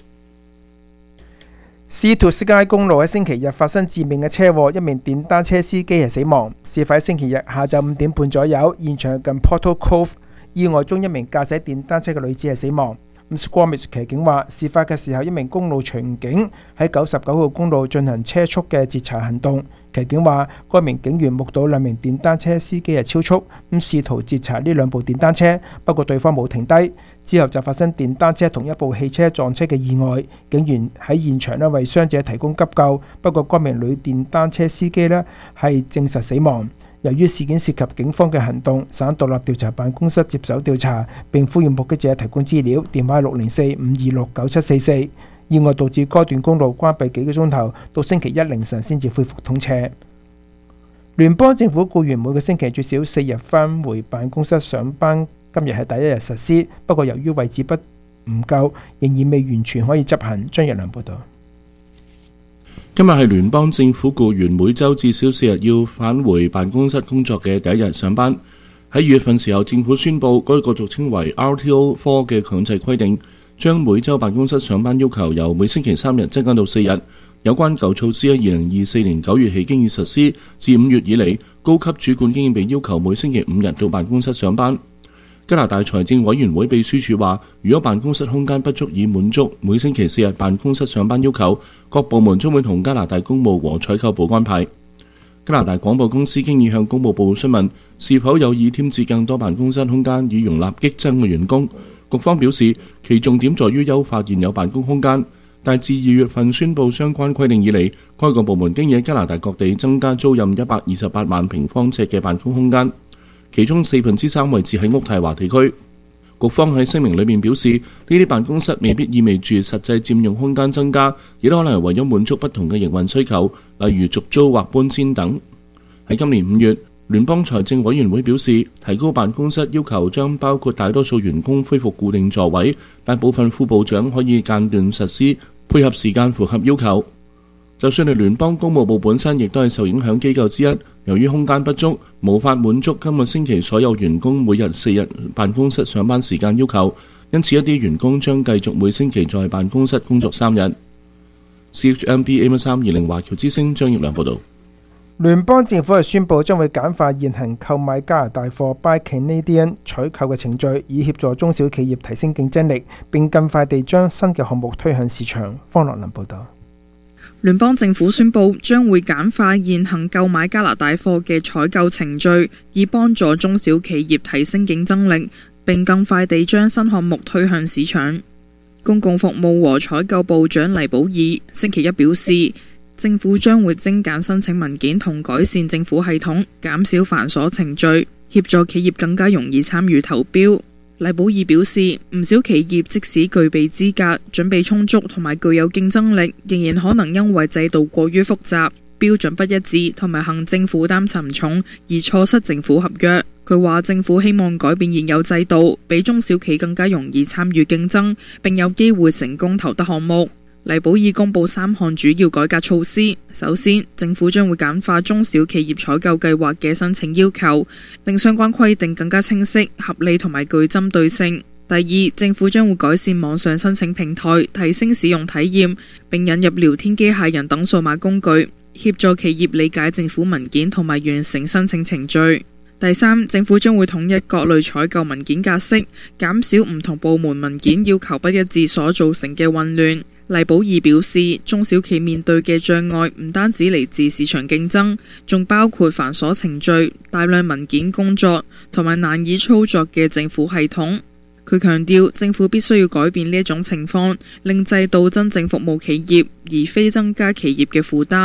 斯圖斯街公路喺星期日發生致命嘅車禍，一名電單車司機係死亡。事發喺星期日下晝5點半左右，現場近 Portal Cove， 意外中一名駕駛電單車嘅女子係死亡。Squamish 騎警話，事發嘅時候一名公路巡警喺99號公路進行車速嘅截查行動。騎警話，該名警員目睹兩名電單車司機係超速，試圖截查呢兩部電單車，不過對方冇停低。之後就發生電單車同一部汽車撞車嘅意外，警員喺現場為傷者提供急救，不過該名女電單車司機係證實死亡。由於事件涉及警方嘅行動，省獨立調查辦公室接手調查，並呼籲目擊者提供資料，電話604-526-9744。意外導致該段公路關閉幾個鐘頭，到星期一凌晨先至恢復通車。聯邦政府僱員每個星期最少4日返回辦公室上班，今日係第一日實施，不過由於位置唔夠，仍然未完全可以執行。張日良報導。 今日係聯邦政府僱員每週至少4日要返回辦公室工作嘅第一日上班。喺2月份時候，政府宣布該個俗稱為 RTO4 嘅強制規定，將每週辦公室上班要求由每星期3日增加到4日。有關舊措施喺2024年9月起經已實施，自5月以嚟，高級主管經已被要求每星期5日到辦公室上班。加拿大財政委員會秘書處話，如果辦公室空間不足以滿足每星期4日辦公室上班要求，各部門將會同加拿大公務和採購部安排。加拿大廣播公司經已向公務部詢問是否有意添置更多辦公室空間以容納激增嘅員工。局方表示，其重點在於優化現有辦公空間，但自2月份宣布相關規定以嚟，該個部門經喺加拿大各地增加租賃128萬平方尺嘅辦公空間，其中3/4位置喺渥太華地區。局方喺聲明裏面表示，呢啲辦公室未必意味住實際佔用空間增加，亦都可能係為咗滿足不同嘅營運需求，例如續租或搬遷等。喺今年5月，聯邦財政委員會表示，提高辦公室要求將包括大多數員工恢復固定座位，但部分副部長可以間斷實施，配合時間符合要求。就算係聯邦公務部本身亦都係受影響機構之一，由於空間不足，無法滿足今個星期所有員工每日4日辦公室上班時間要求，因此一啲員工將繼續每星期在辦公室工作3日。CHMB AM320 華僑之聲張奕良報導。 聯邦政府係宣布將會簡化現行購買加拿大貨 Buy Canadian 採購嘅程序，以協助中小企業提升競爭力，並更快地將新嘅項目推向市場。方樂林報導。 聯邦政府宣布將會簡化現行購買加拿大貨嘅採購程序，以幫助中小企業提升競爭力，並更快地將新項目推向市場。公共服務和採購部長黎寶爾星期一表示，政府將會精簡申請文件同改善政府系統，減少繁瑣程序，協助企業更加容易參與投標。黎寶爾表示，唔少企業即使具備資格、準備充足同埋具有競爭力，仍然可能因為制度過於複雜、標準不一致同埋行政負擔沉重而錯失政府合約。佢話政府希望改變現有制度，俾中小企更加容易參與競爭，並有機會成功投得項目。黎寶爾公布3項主要改革措施。首先，政府將會簡化中小企業採購計劃嘅申請要求，令相關規定更加清晰、合理同埋具針對性。第二，政府將會改善網上申請平台，提升使用體驗，並引入聊天機械人等數碼工具，協助企業理解政府文件同埋完成申請程序。第三，政府將會統一各類採購文件格式，減少唔同部門文件要求不一致所造成嘅混亂。黎寶爾表示，中小企面對嘅障礙唔單止嚟自市場競爭，仲包括繁瑣程序、大量文件工作同埋難以操作嘅政府系統。佢強調，政府必須要改變呢一種情況，令制度真正服務企業，而非增加企業嘅負擔。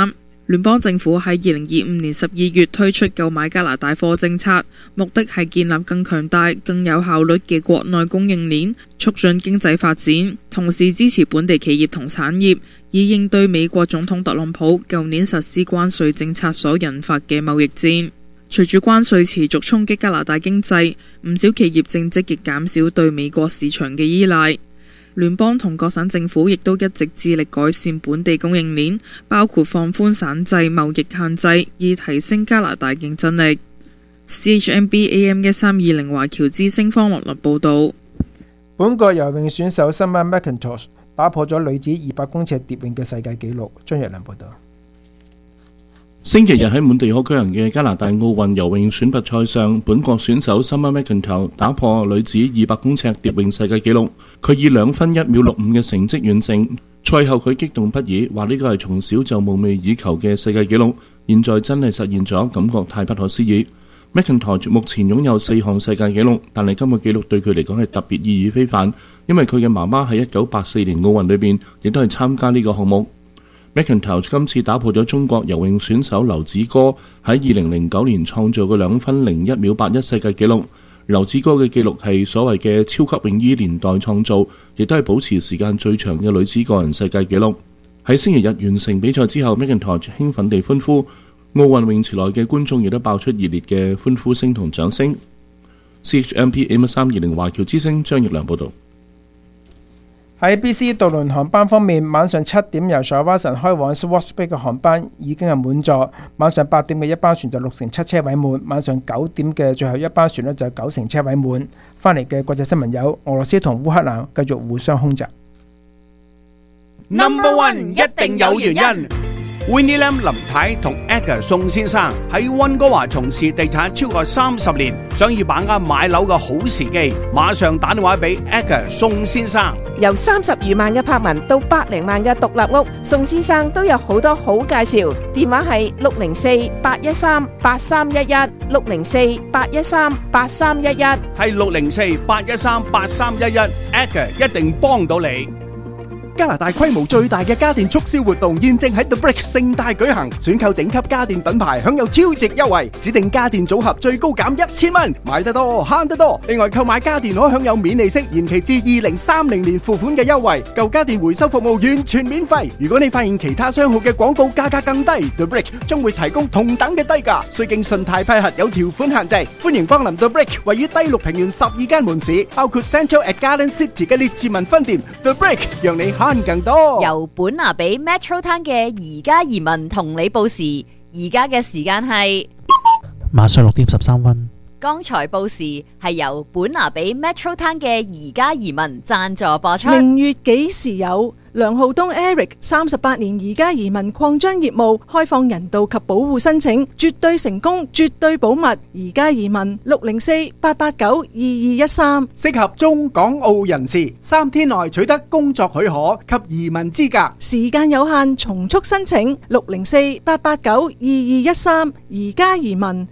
聯邦政府喺2025年12月推出購買加拿大貨政策，目的係建立更強大、更有效率嘅國內供應鏈，促進經濟發展，同時支持本地企業同產業，以應對美國總統特朗普舊年實施關稅政策所引發嘅貿易戰。隨住關稅持續衝擊加拿大經濟，唔少企業正積極減少對美國市場嘅依賴。聯邦同各省政府亦都一直致力改善本地供應鏈，包括放寬省制貿易限制，以提升加拿大競爭力。CHMB AM1320 華僑之聲方樂律報導。 本國游泳選手 Summer McIntosh 打破咗女子200公尺蝶泳嘅世界紀錄。張若良報導。 星期日喺滿地可舉行嘅加拿大奧運游泳選拔賽上，本國選手 Summer McIntosh 打破女子200公尺蝶泳世界紀錄，佢以2分1秒65嘅成績完成。賽後佢激動不已，話呢個係從小就夢寐以求嘅世界紀錄，現在真係實現咗，感覺太不可思議。McIntosh 目前擁有4項世界紀錄，但係今個紀錄對佢嚟講係特別意義非凡，因為佢嘅媽媽喺1984年奧運裏邊亦都係參加呢個項目。McIntosh 今次打破咗中國游泳選手劉子歌喺2009年創造嘅2分01秒81世界紀錄。劉子歌嘅紀錄係所謂嘅超級泳衣年代創造，亦都係保持時間最長嘅女子個人世界紀錄。喺星期日完成比賽之後，McIntosh 興奮地歡呼，奧運泳池內嘅觀眾亦都爆出熱烈嘅歡呼聲同掌聲。CHMP AM1320 華僑之聲張奕良報導。 喺 BC 渡輪航班方面，晚上7點由 Shawinigan 開往 Swartz Bay 嘅航班已經係滿座，晚上8點嘅一班船就6成7車位滿，晚上9點嘅最後一班船就9成車位滿。翻嚟嘅國際新聞有俄羅斯同烏克蘭繼續互相空襲。 Number One 一定有原因。Winnie Lam 林太同 Edgar 宋先生喺溫哥華從事地產超過30年，想要把握買樓嘅好時機，馬上打電話俾 Edgar 宋先生。 由30餘萬嘅柏文到百零萬嘅獨立屋，宋先生都有好多好介紹。電話係604-813-8311 604-813-8311， 係604-813-8311 Edgar 一定幫到你。 加拿大規模最大嘅家電促銷活動現正喺 The Brick 盛大舉行，選購頂級家電品牌享有超值優惠，指定家電組合最高減1000蚊，買得多慳得多。另外購買家電可享有免利息延期至2030年付款嘅優惠，舊家電回收服務完全免費。如果你發現其他商號嘅廣告價格更低， The Brick 將會提供同等嘅低價，需經信貸批核，有條款限制。歡迎光臨 The Brick 位於低綠平原12間門市，包括 Central at Garden City 嘅列治文分店。The Brick 讓你更多。 由本拿比 Metro Town 嘅宜家移民同你報時，而家嘅時間係晚上6點13分。 剛才報時係由本拿比 Metro Town 嘅宜家移民贊助播出。 明月幾時有？梁浩東 Eric 38年宜家移民擴張業務，開放人道及保護申請，絕對成功，絕對保密。宜家移民604-889-2213， 適合中港澳人士，3天內取得工作許可及移民資格， 時間有限，從速申請。604-889-2213，宜家移民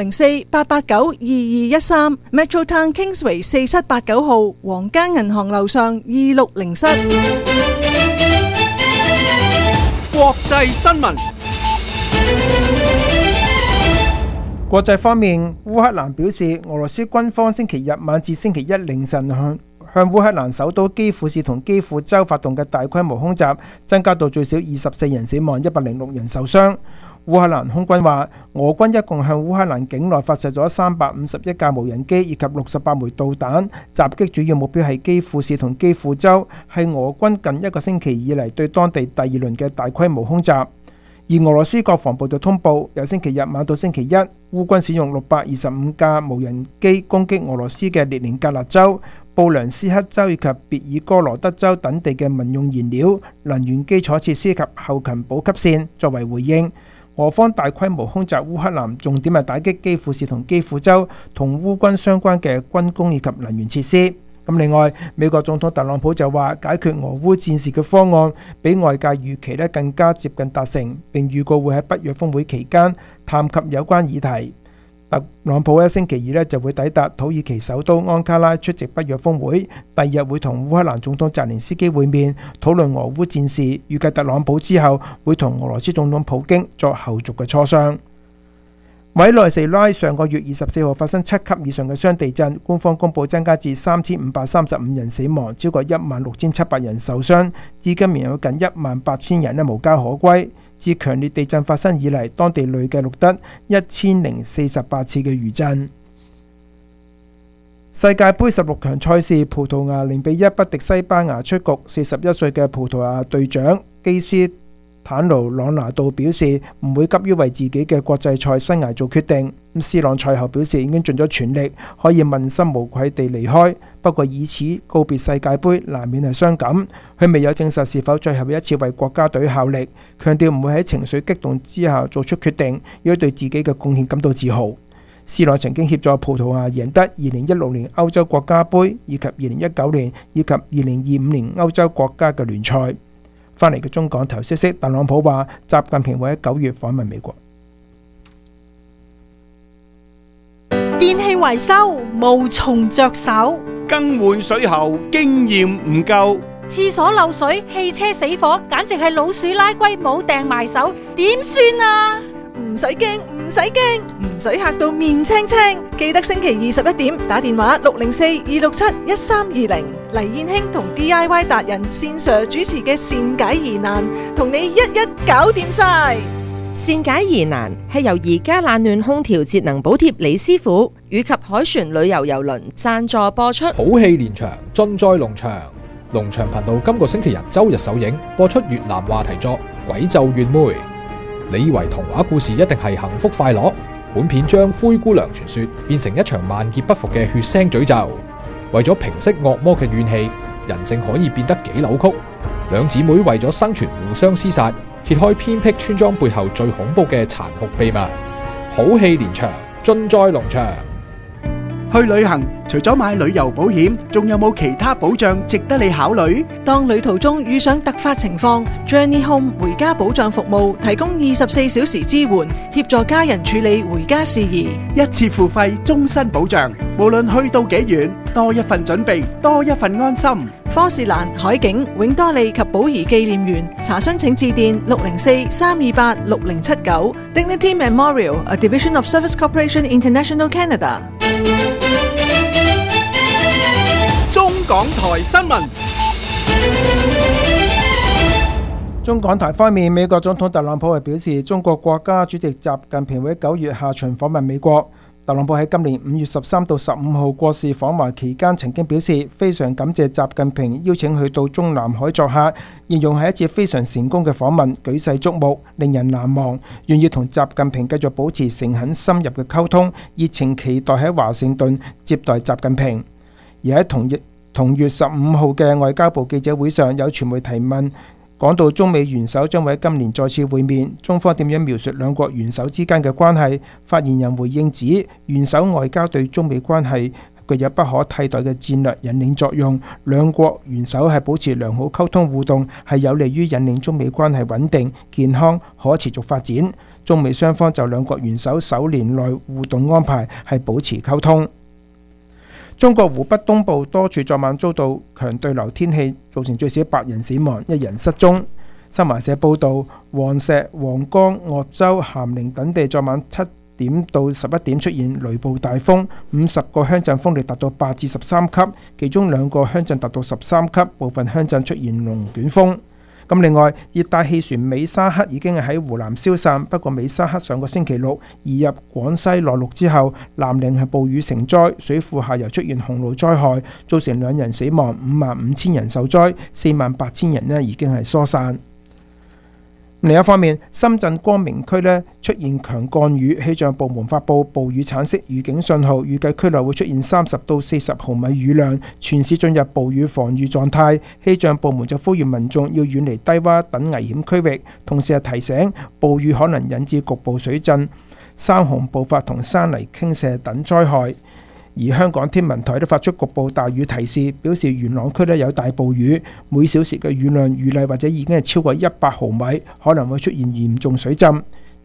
604-889-2213 Metro Town Kingsway 4789號，皇家銀行樓上260室。 國際新聞。 國際方面，烏克蘭表示，俄羅斯軍方星期日晚至星期一凌晨向烏克蘭首都基輔市同基輔州發動嘅大規模空襲，增加到最少24人死亡，106人受傷。烏克蘭空軍話，俄軍一共向烏克蘭境內發射咗351架無人機以及68枚導彈，襲擊主要目標係基輔市同基輔州，係俄軍近1個星期以嚟對當地第2輪嘅大規模空襲。而俄羅斯國防部就通報，由星期日晚到星期一，烏軍使用625架無人機攻擊俄羅斯嘅列寧格勒州、布良斯克州以及別爾哥羅德州等地嘅民用燃料、能源基礎設施及後勤補給線，作為回應。俄方大規模空襲烏克蘭，重點係打擊基輔市同基輔州同烏軍相關嘅軍工以及能源設施。咁另外，美國總統特朗普就話，解決俄烏戰事嘅方案比外界預期更加接近達成，並預告會喺北約峰會期間探及有關議題。 特朗普喺星期二就會抵達土耳其首都安卡拉出席北約峰會，第二日會同烏克蘭總統澤連斯基會面，討論俄烏戰事。預計特朗普之後會同俄羅斯總統普京作後續嘅磋商。委內瑞拉上個月24號發生7級以上嘅雙地震，官方公佈增加至3535人死亡，超過16700人受傷，至今仍有近18000人無家可歸。自強烈地震發生以嚟，當地累計錄得1048次嘅餘震。世界盃16強賽事，葡萄牙0-1不敵西班牙出局。41歲嘅葡萄牙隊長基斯坦奴·朗拿度表示唔會急於為自己嘅國際賽生涯做決定。斯朗賽後表示已經盡咗全力，可以問心無愧地離開。不過以此告別世界盃難免係傷感。佢未有證實是否最後一次為國家隊效力，強調唔會喺情緒激動之下做出決定，亦都對自己嘅貢獻感到自豪。斯朗曾經協助葡萄牙贏得2016年歐洲國家盃，以及2019年以及2025年歐洲國家嘅聯賽。翻嚟嘅中港台消息，特朗普話習近平會喺9月訪問美國。 電器維修無從着手， 更換水喉經驗唔夠， 廁所漏水、汽車死火，簡直係老鼠拉龜冇掟埋手，點算啊？ 唔使驚，唔使驚，唔使嚇到面青青。記得星期21點打電話604-267-1320，黎燕卿同 DIY 達人線上主持嘅善解疑難，同你一一搞掂晒。 善解疑難係由宜家冷暖空調節能補貼李師傅以及海船旅遊郵輪贊助播出。 好戲連場，盡在農場。農場頻道今個星期日周日首映，播出越南話題作《鬼咒怨妹》。你以為童話故事一定係幸福快樂？本片將灰姑娘傳說變成一場萬劫不復嘅血腥詛咒。為咗平息惡魔嘅怨氣，人性可以變得幾扭曲。兩姊妹為咗生存互相廝殺，揭開偏僻村莊背後最恐怖嘅殘酷秘密。好戲連場，盡在農場。 去旅行除咗買旅遊保險，仲有冇其他保障值得你考慮？ 當旅途中遇上突發情況， Journey Home 回家保障服務提供24小時支援，協助家人處理回家事宜， 一次付費，終身保障。無論去到幾遠，多一份準備，多一份安心。 科士蘭、海景、永多利及寶儀紀念園，查詢請致電604-328-6079。Dignity Memorial, a division of Service Corporation International Canada。 中港台新聞。 中港台方面，美國總統特朗普係表示，中國國家主席習近平會喺9月下旬訪問美國。特朗普喺今年5月13到15號國事訪華期間，曾經表示非常感謝習近平邀請佢到中南海作客，形容係一次非常成功嘅訪問，舉世矚目，令人難忘。願意同習近平繼續保持誠懇深入嘅溝通，熱情期待喺華盛頓接待習近平。而喺同月15號嘅外交部記者會上，有傳媒提問，講到中美元首將會喺今年再次會面，中方點樣描述兩國元首之間嘅關係？發言人回應指，元首外交對中美關係具有不可替代嘅戰略引領作用，兩國元首係保持良好溝通互動，係有利於引領中美關係穩定、健康、可持續發展。中美雙方就兩國元首首年內互動安排係保持溝通。中國湖北東部多處昨晚遭到強對流天氣，造成最少8人死亡，1人失蹤。新華社報導，黃石、黃岡、鄂州、咸寧等地昨晚7點到11點出現雷暴大風，50個鄉鎮風力達到8至13級，其中2個鄉鎮達到13級，部分鄉鎮出現龍捲風。咁另外，熱帶氣旋美沙克已經喺湖南消散，不過美沙克上個星期六移入廣西內陸之後，南寧係暴雨成災，水庫下游出現洪澇災害，造成2人死亡，55,000人受災，48,000人已經係疏散。另一方面，深圳光明區出現強降雨，氣象部門發布暴雨橙色預警信號，預計區內會出現30到40毫米雨量，全市進入暴雨防禦狀態。氣象部門就呼籲民眾要遠離低窪等危險區域，同時係提醒暴雨可能引致局部水浸、山洪暴發同山泥傾瀉等災害。而香港天文台都發出局部大雨提示，表示元朗區有大暴雨，每小時嘅雨量預計或者已經係超過100毫米，可能會出現嚴重水浸。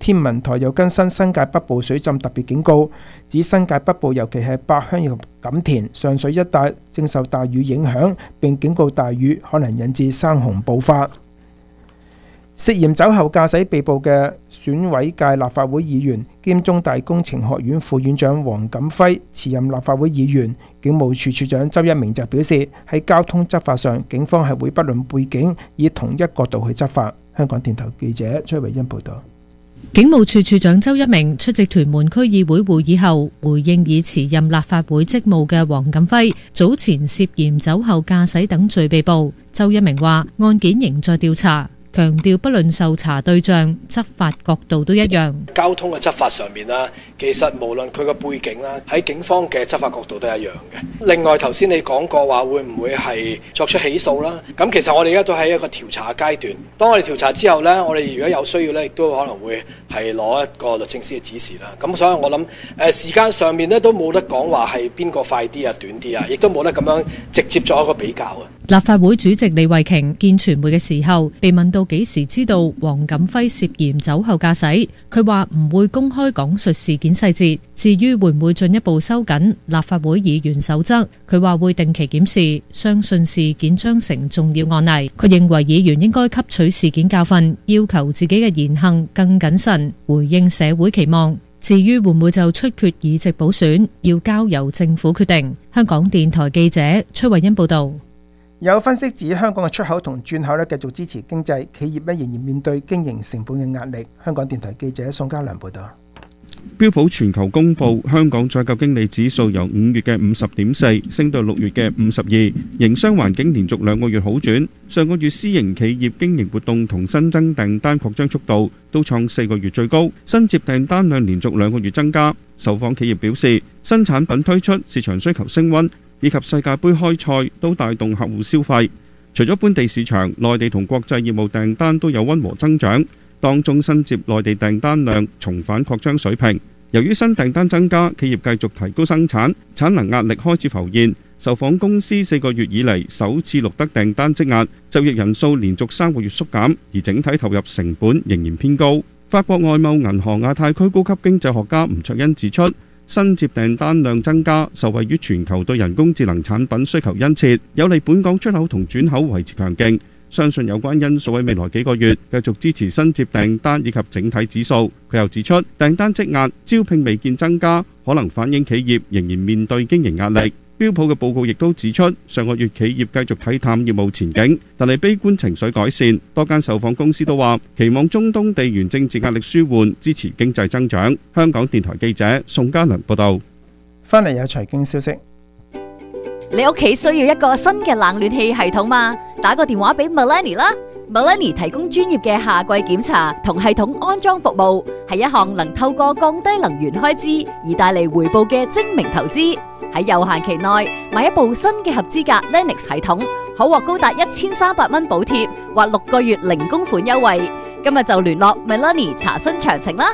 天文台又更新新界北部水浸特別警告，指新界北部尤其係八鄉以及錦田、上水一帶正受大雨影響，並警告大雨可能引致山洪暴發。涉嫌酒後駕駛被捕嘅選委界立法會議員兼中大工程學院副院長黃錦輝辭任立法會議員。警務處處長周一鳴就表示，喺交通執法上，警方係會不論背景，以同一角度去執法。香港電台記者崔慧欣報道。 警務處處長周一鳴出席屯門區議會會議後，回應已辭任立法會職務嘅黃錦輝早前涉嫌酒後駕駛等罪被捕。周一鳴話，案件仍在調查，強調不論受查對象，執法角度都一樣。 交通嘅執法上面啦，其實無論佢個背景啦，喺警方嘅執法角度都一樣嘅。另外頭先你講過話會唔會係作出起訴啦？咁其實我哋而家都喺一個調查階段。當我哋調查之後呢，我哋如果有需要呢，亦都可能會係攞一個律政司嘅指示啦。咁所以我諗時間上面呢都冇得講話係邊個快啲啊、短啲啊，亦都冇得咁樣直接作一個比較啊。 立法會主席李慧瓊見傳媒嘅時候，被問到幾時知道黃錦輝涉嫌酒後駕駛，佢話唔會公開講述事件細節。至於會唔會進一步收緊立法會議員守則，佢話會定期檢視，相信事件將成重要案例。佢認為議員應該吸取事件教訓，要求自己嘅言行更謹慎，回應社會期望。至於會唔會就出缺議席補選，要交由政府決定。香港電台記者崔慧欣報道。 有分析指香港嘅出口同轉口繼續支持經濟，企業仍然面對經營成本嘅壓力。香港電台記者宋家良報道。 標普全球公布香港採購經理指數由5月嘅 50.4 升到6月嘅 52， 營商環境連續2個月好轉。上個月私營企業經營活動同新增訂單擴張速度都創4個月最高，新接訂單量連續2個月增加。受訪企業表示，新產品推出、市場需求升溫以及世界盃開賽都帶動客戶消費。除咗本地市場，內地同國際業務訂單都有溫和增長，當中新接內地訂單量重返擴張水平。由於新訂單增加，企業繼續提高生產，產能壓力開始浮現。受訪公司4個月以嚟首次錄得訂單積壓，就業人數連續3個月縮減，而整體投入成本仍然偏高。法國外貿銀行亞太區高級經濟學家吳卓恩指出，新接訂單量增加，受惠於全球對人工智能產品需求殷切，有利本港出口同轉口維持強勁。相信有關因素喺未來幾個月繼續支持新接訂單以及整體指數。佢又指出，訂單積壓、招聘未見增加，可能反映企業仍然面對經營壓力。標普嘅報告亦都指出，上個月企業繼續睇淡業務前景，但係悲觀情緒改善。多間受訪公司都話期望中東地緣政治壓力舒緩，支持經濟增長。香港電台記者宋家良報道。 翻嚟有財經消息。 你屋企需要一個新嘅冷暖氣系統嘛？打個電話俾 Melanie 啦。Melanie 提供專業嘅夏季檢查同系統安裝服務，係一項能透過降低能源開支而帶嚟回報嘅精明投資。喺有限期內買一部新嘅合資格 Lennox 系統，可獲高達1300蚊補貼或6個月零供款優惠。今日就聯絡 Melanie 查詢詳情啦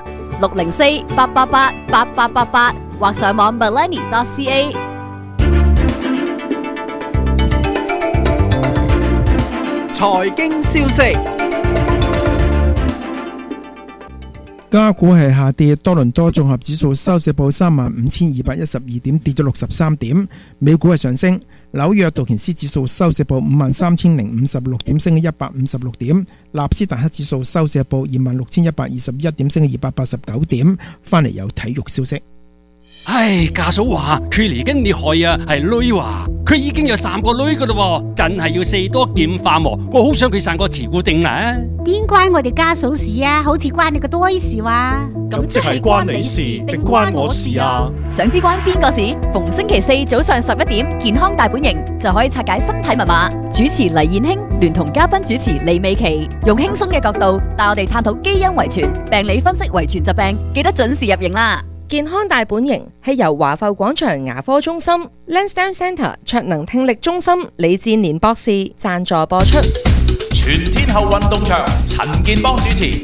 ，604-888-8888或上網 melanie.ca。 財經消息， 加股係下跌，多倫多綜合指數收市報35,212點，跌咗63點。美股係上升，紐約道瓊斯指數收市報53,056點，升咗156點。納斯達克指數收市報26,121點，升咗289點。翻嚟有體育消息。 唉，家嫂話佢嚟緊你害啊，係女話佢已經有3個女噶啦，真係要四多劍化喎。我好想佢生個慈固定啦。 邊關我哋家嫂事啊？好似關你個多事話。 咁即係關你事定關我事啊？ 想知關邊個事？逢星期4早上11點，健康大本營就可以拆解身體密碼。主持黎燕卿聯同嘉賓主持李美琪，用輕鬆嘅角度帶我哋探討基因遺傳、病理分析遺傳疾病，記得準時入營啦。 健康大本營係由華埠廣場牙科中心、Lansdowne Centre 卓能聽力中心李志年博士贊助播出。 全天候運動場，陳健邦主持。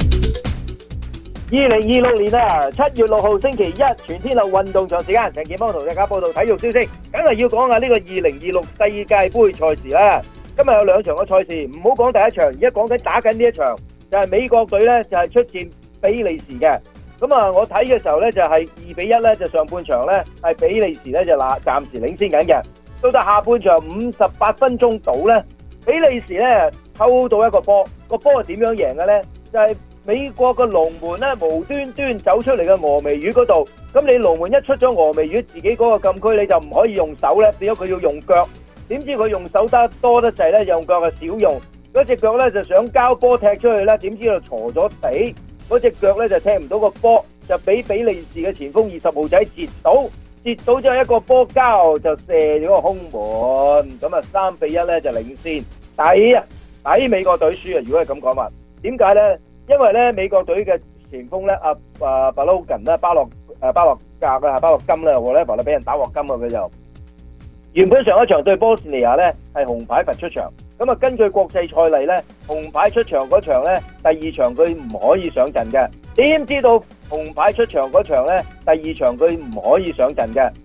2026年7月6號星期一，全天候運動場時間，陳健邦同大家報道體育消息，梗係要講下呢個2026世界盃賽事啦。今日有2場嘅賽事，唔好講第一場，而家講緊打緊呢一場，就係美國隊呢，就係出戰比利時嘅。咁啊，我睇嘅時候咧就係2-1咧，就上半場咧係比利時咧就暫時領先緊嘅。到到下半場58分鐘到咧，比利時咧偷到一個波，個波係點樣贏嘅咧？就係美國個龍門咧無端端走出嚟嘅峨眉魚嗰度，咁你龍門一出咗峨眉魚自己嗰個禁區，你就唔可以用手咧，變咗佢要用腳。點知佢用手得多得滯咧，用腳係少用，嗰隻腳咧就想交波踢出去啦，點知就挫咗地，嗰隻腳咧就踢唔到個波，就俾比利時嘅前鋒20號仔截到之後一個波交就射咗個空門，咁啊3-1咧就領先，抵美國隊輸啊！如果係咁講話，點解咧？因為咧美國隊嘅前鋒咧巴洛金咧巴洛金咧，我咧俾人打鑊金啊！佢就原本上一場對波斯尼亞咧係紅牌罰出場，咁啊根據國際賽例咧，紅牌出場嗰場咧第二場佢唔可以上陣嘅。點知道紅牌出場嗰場咧第二場佢唔可以上陣嘅，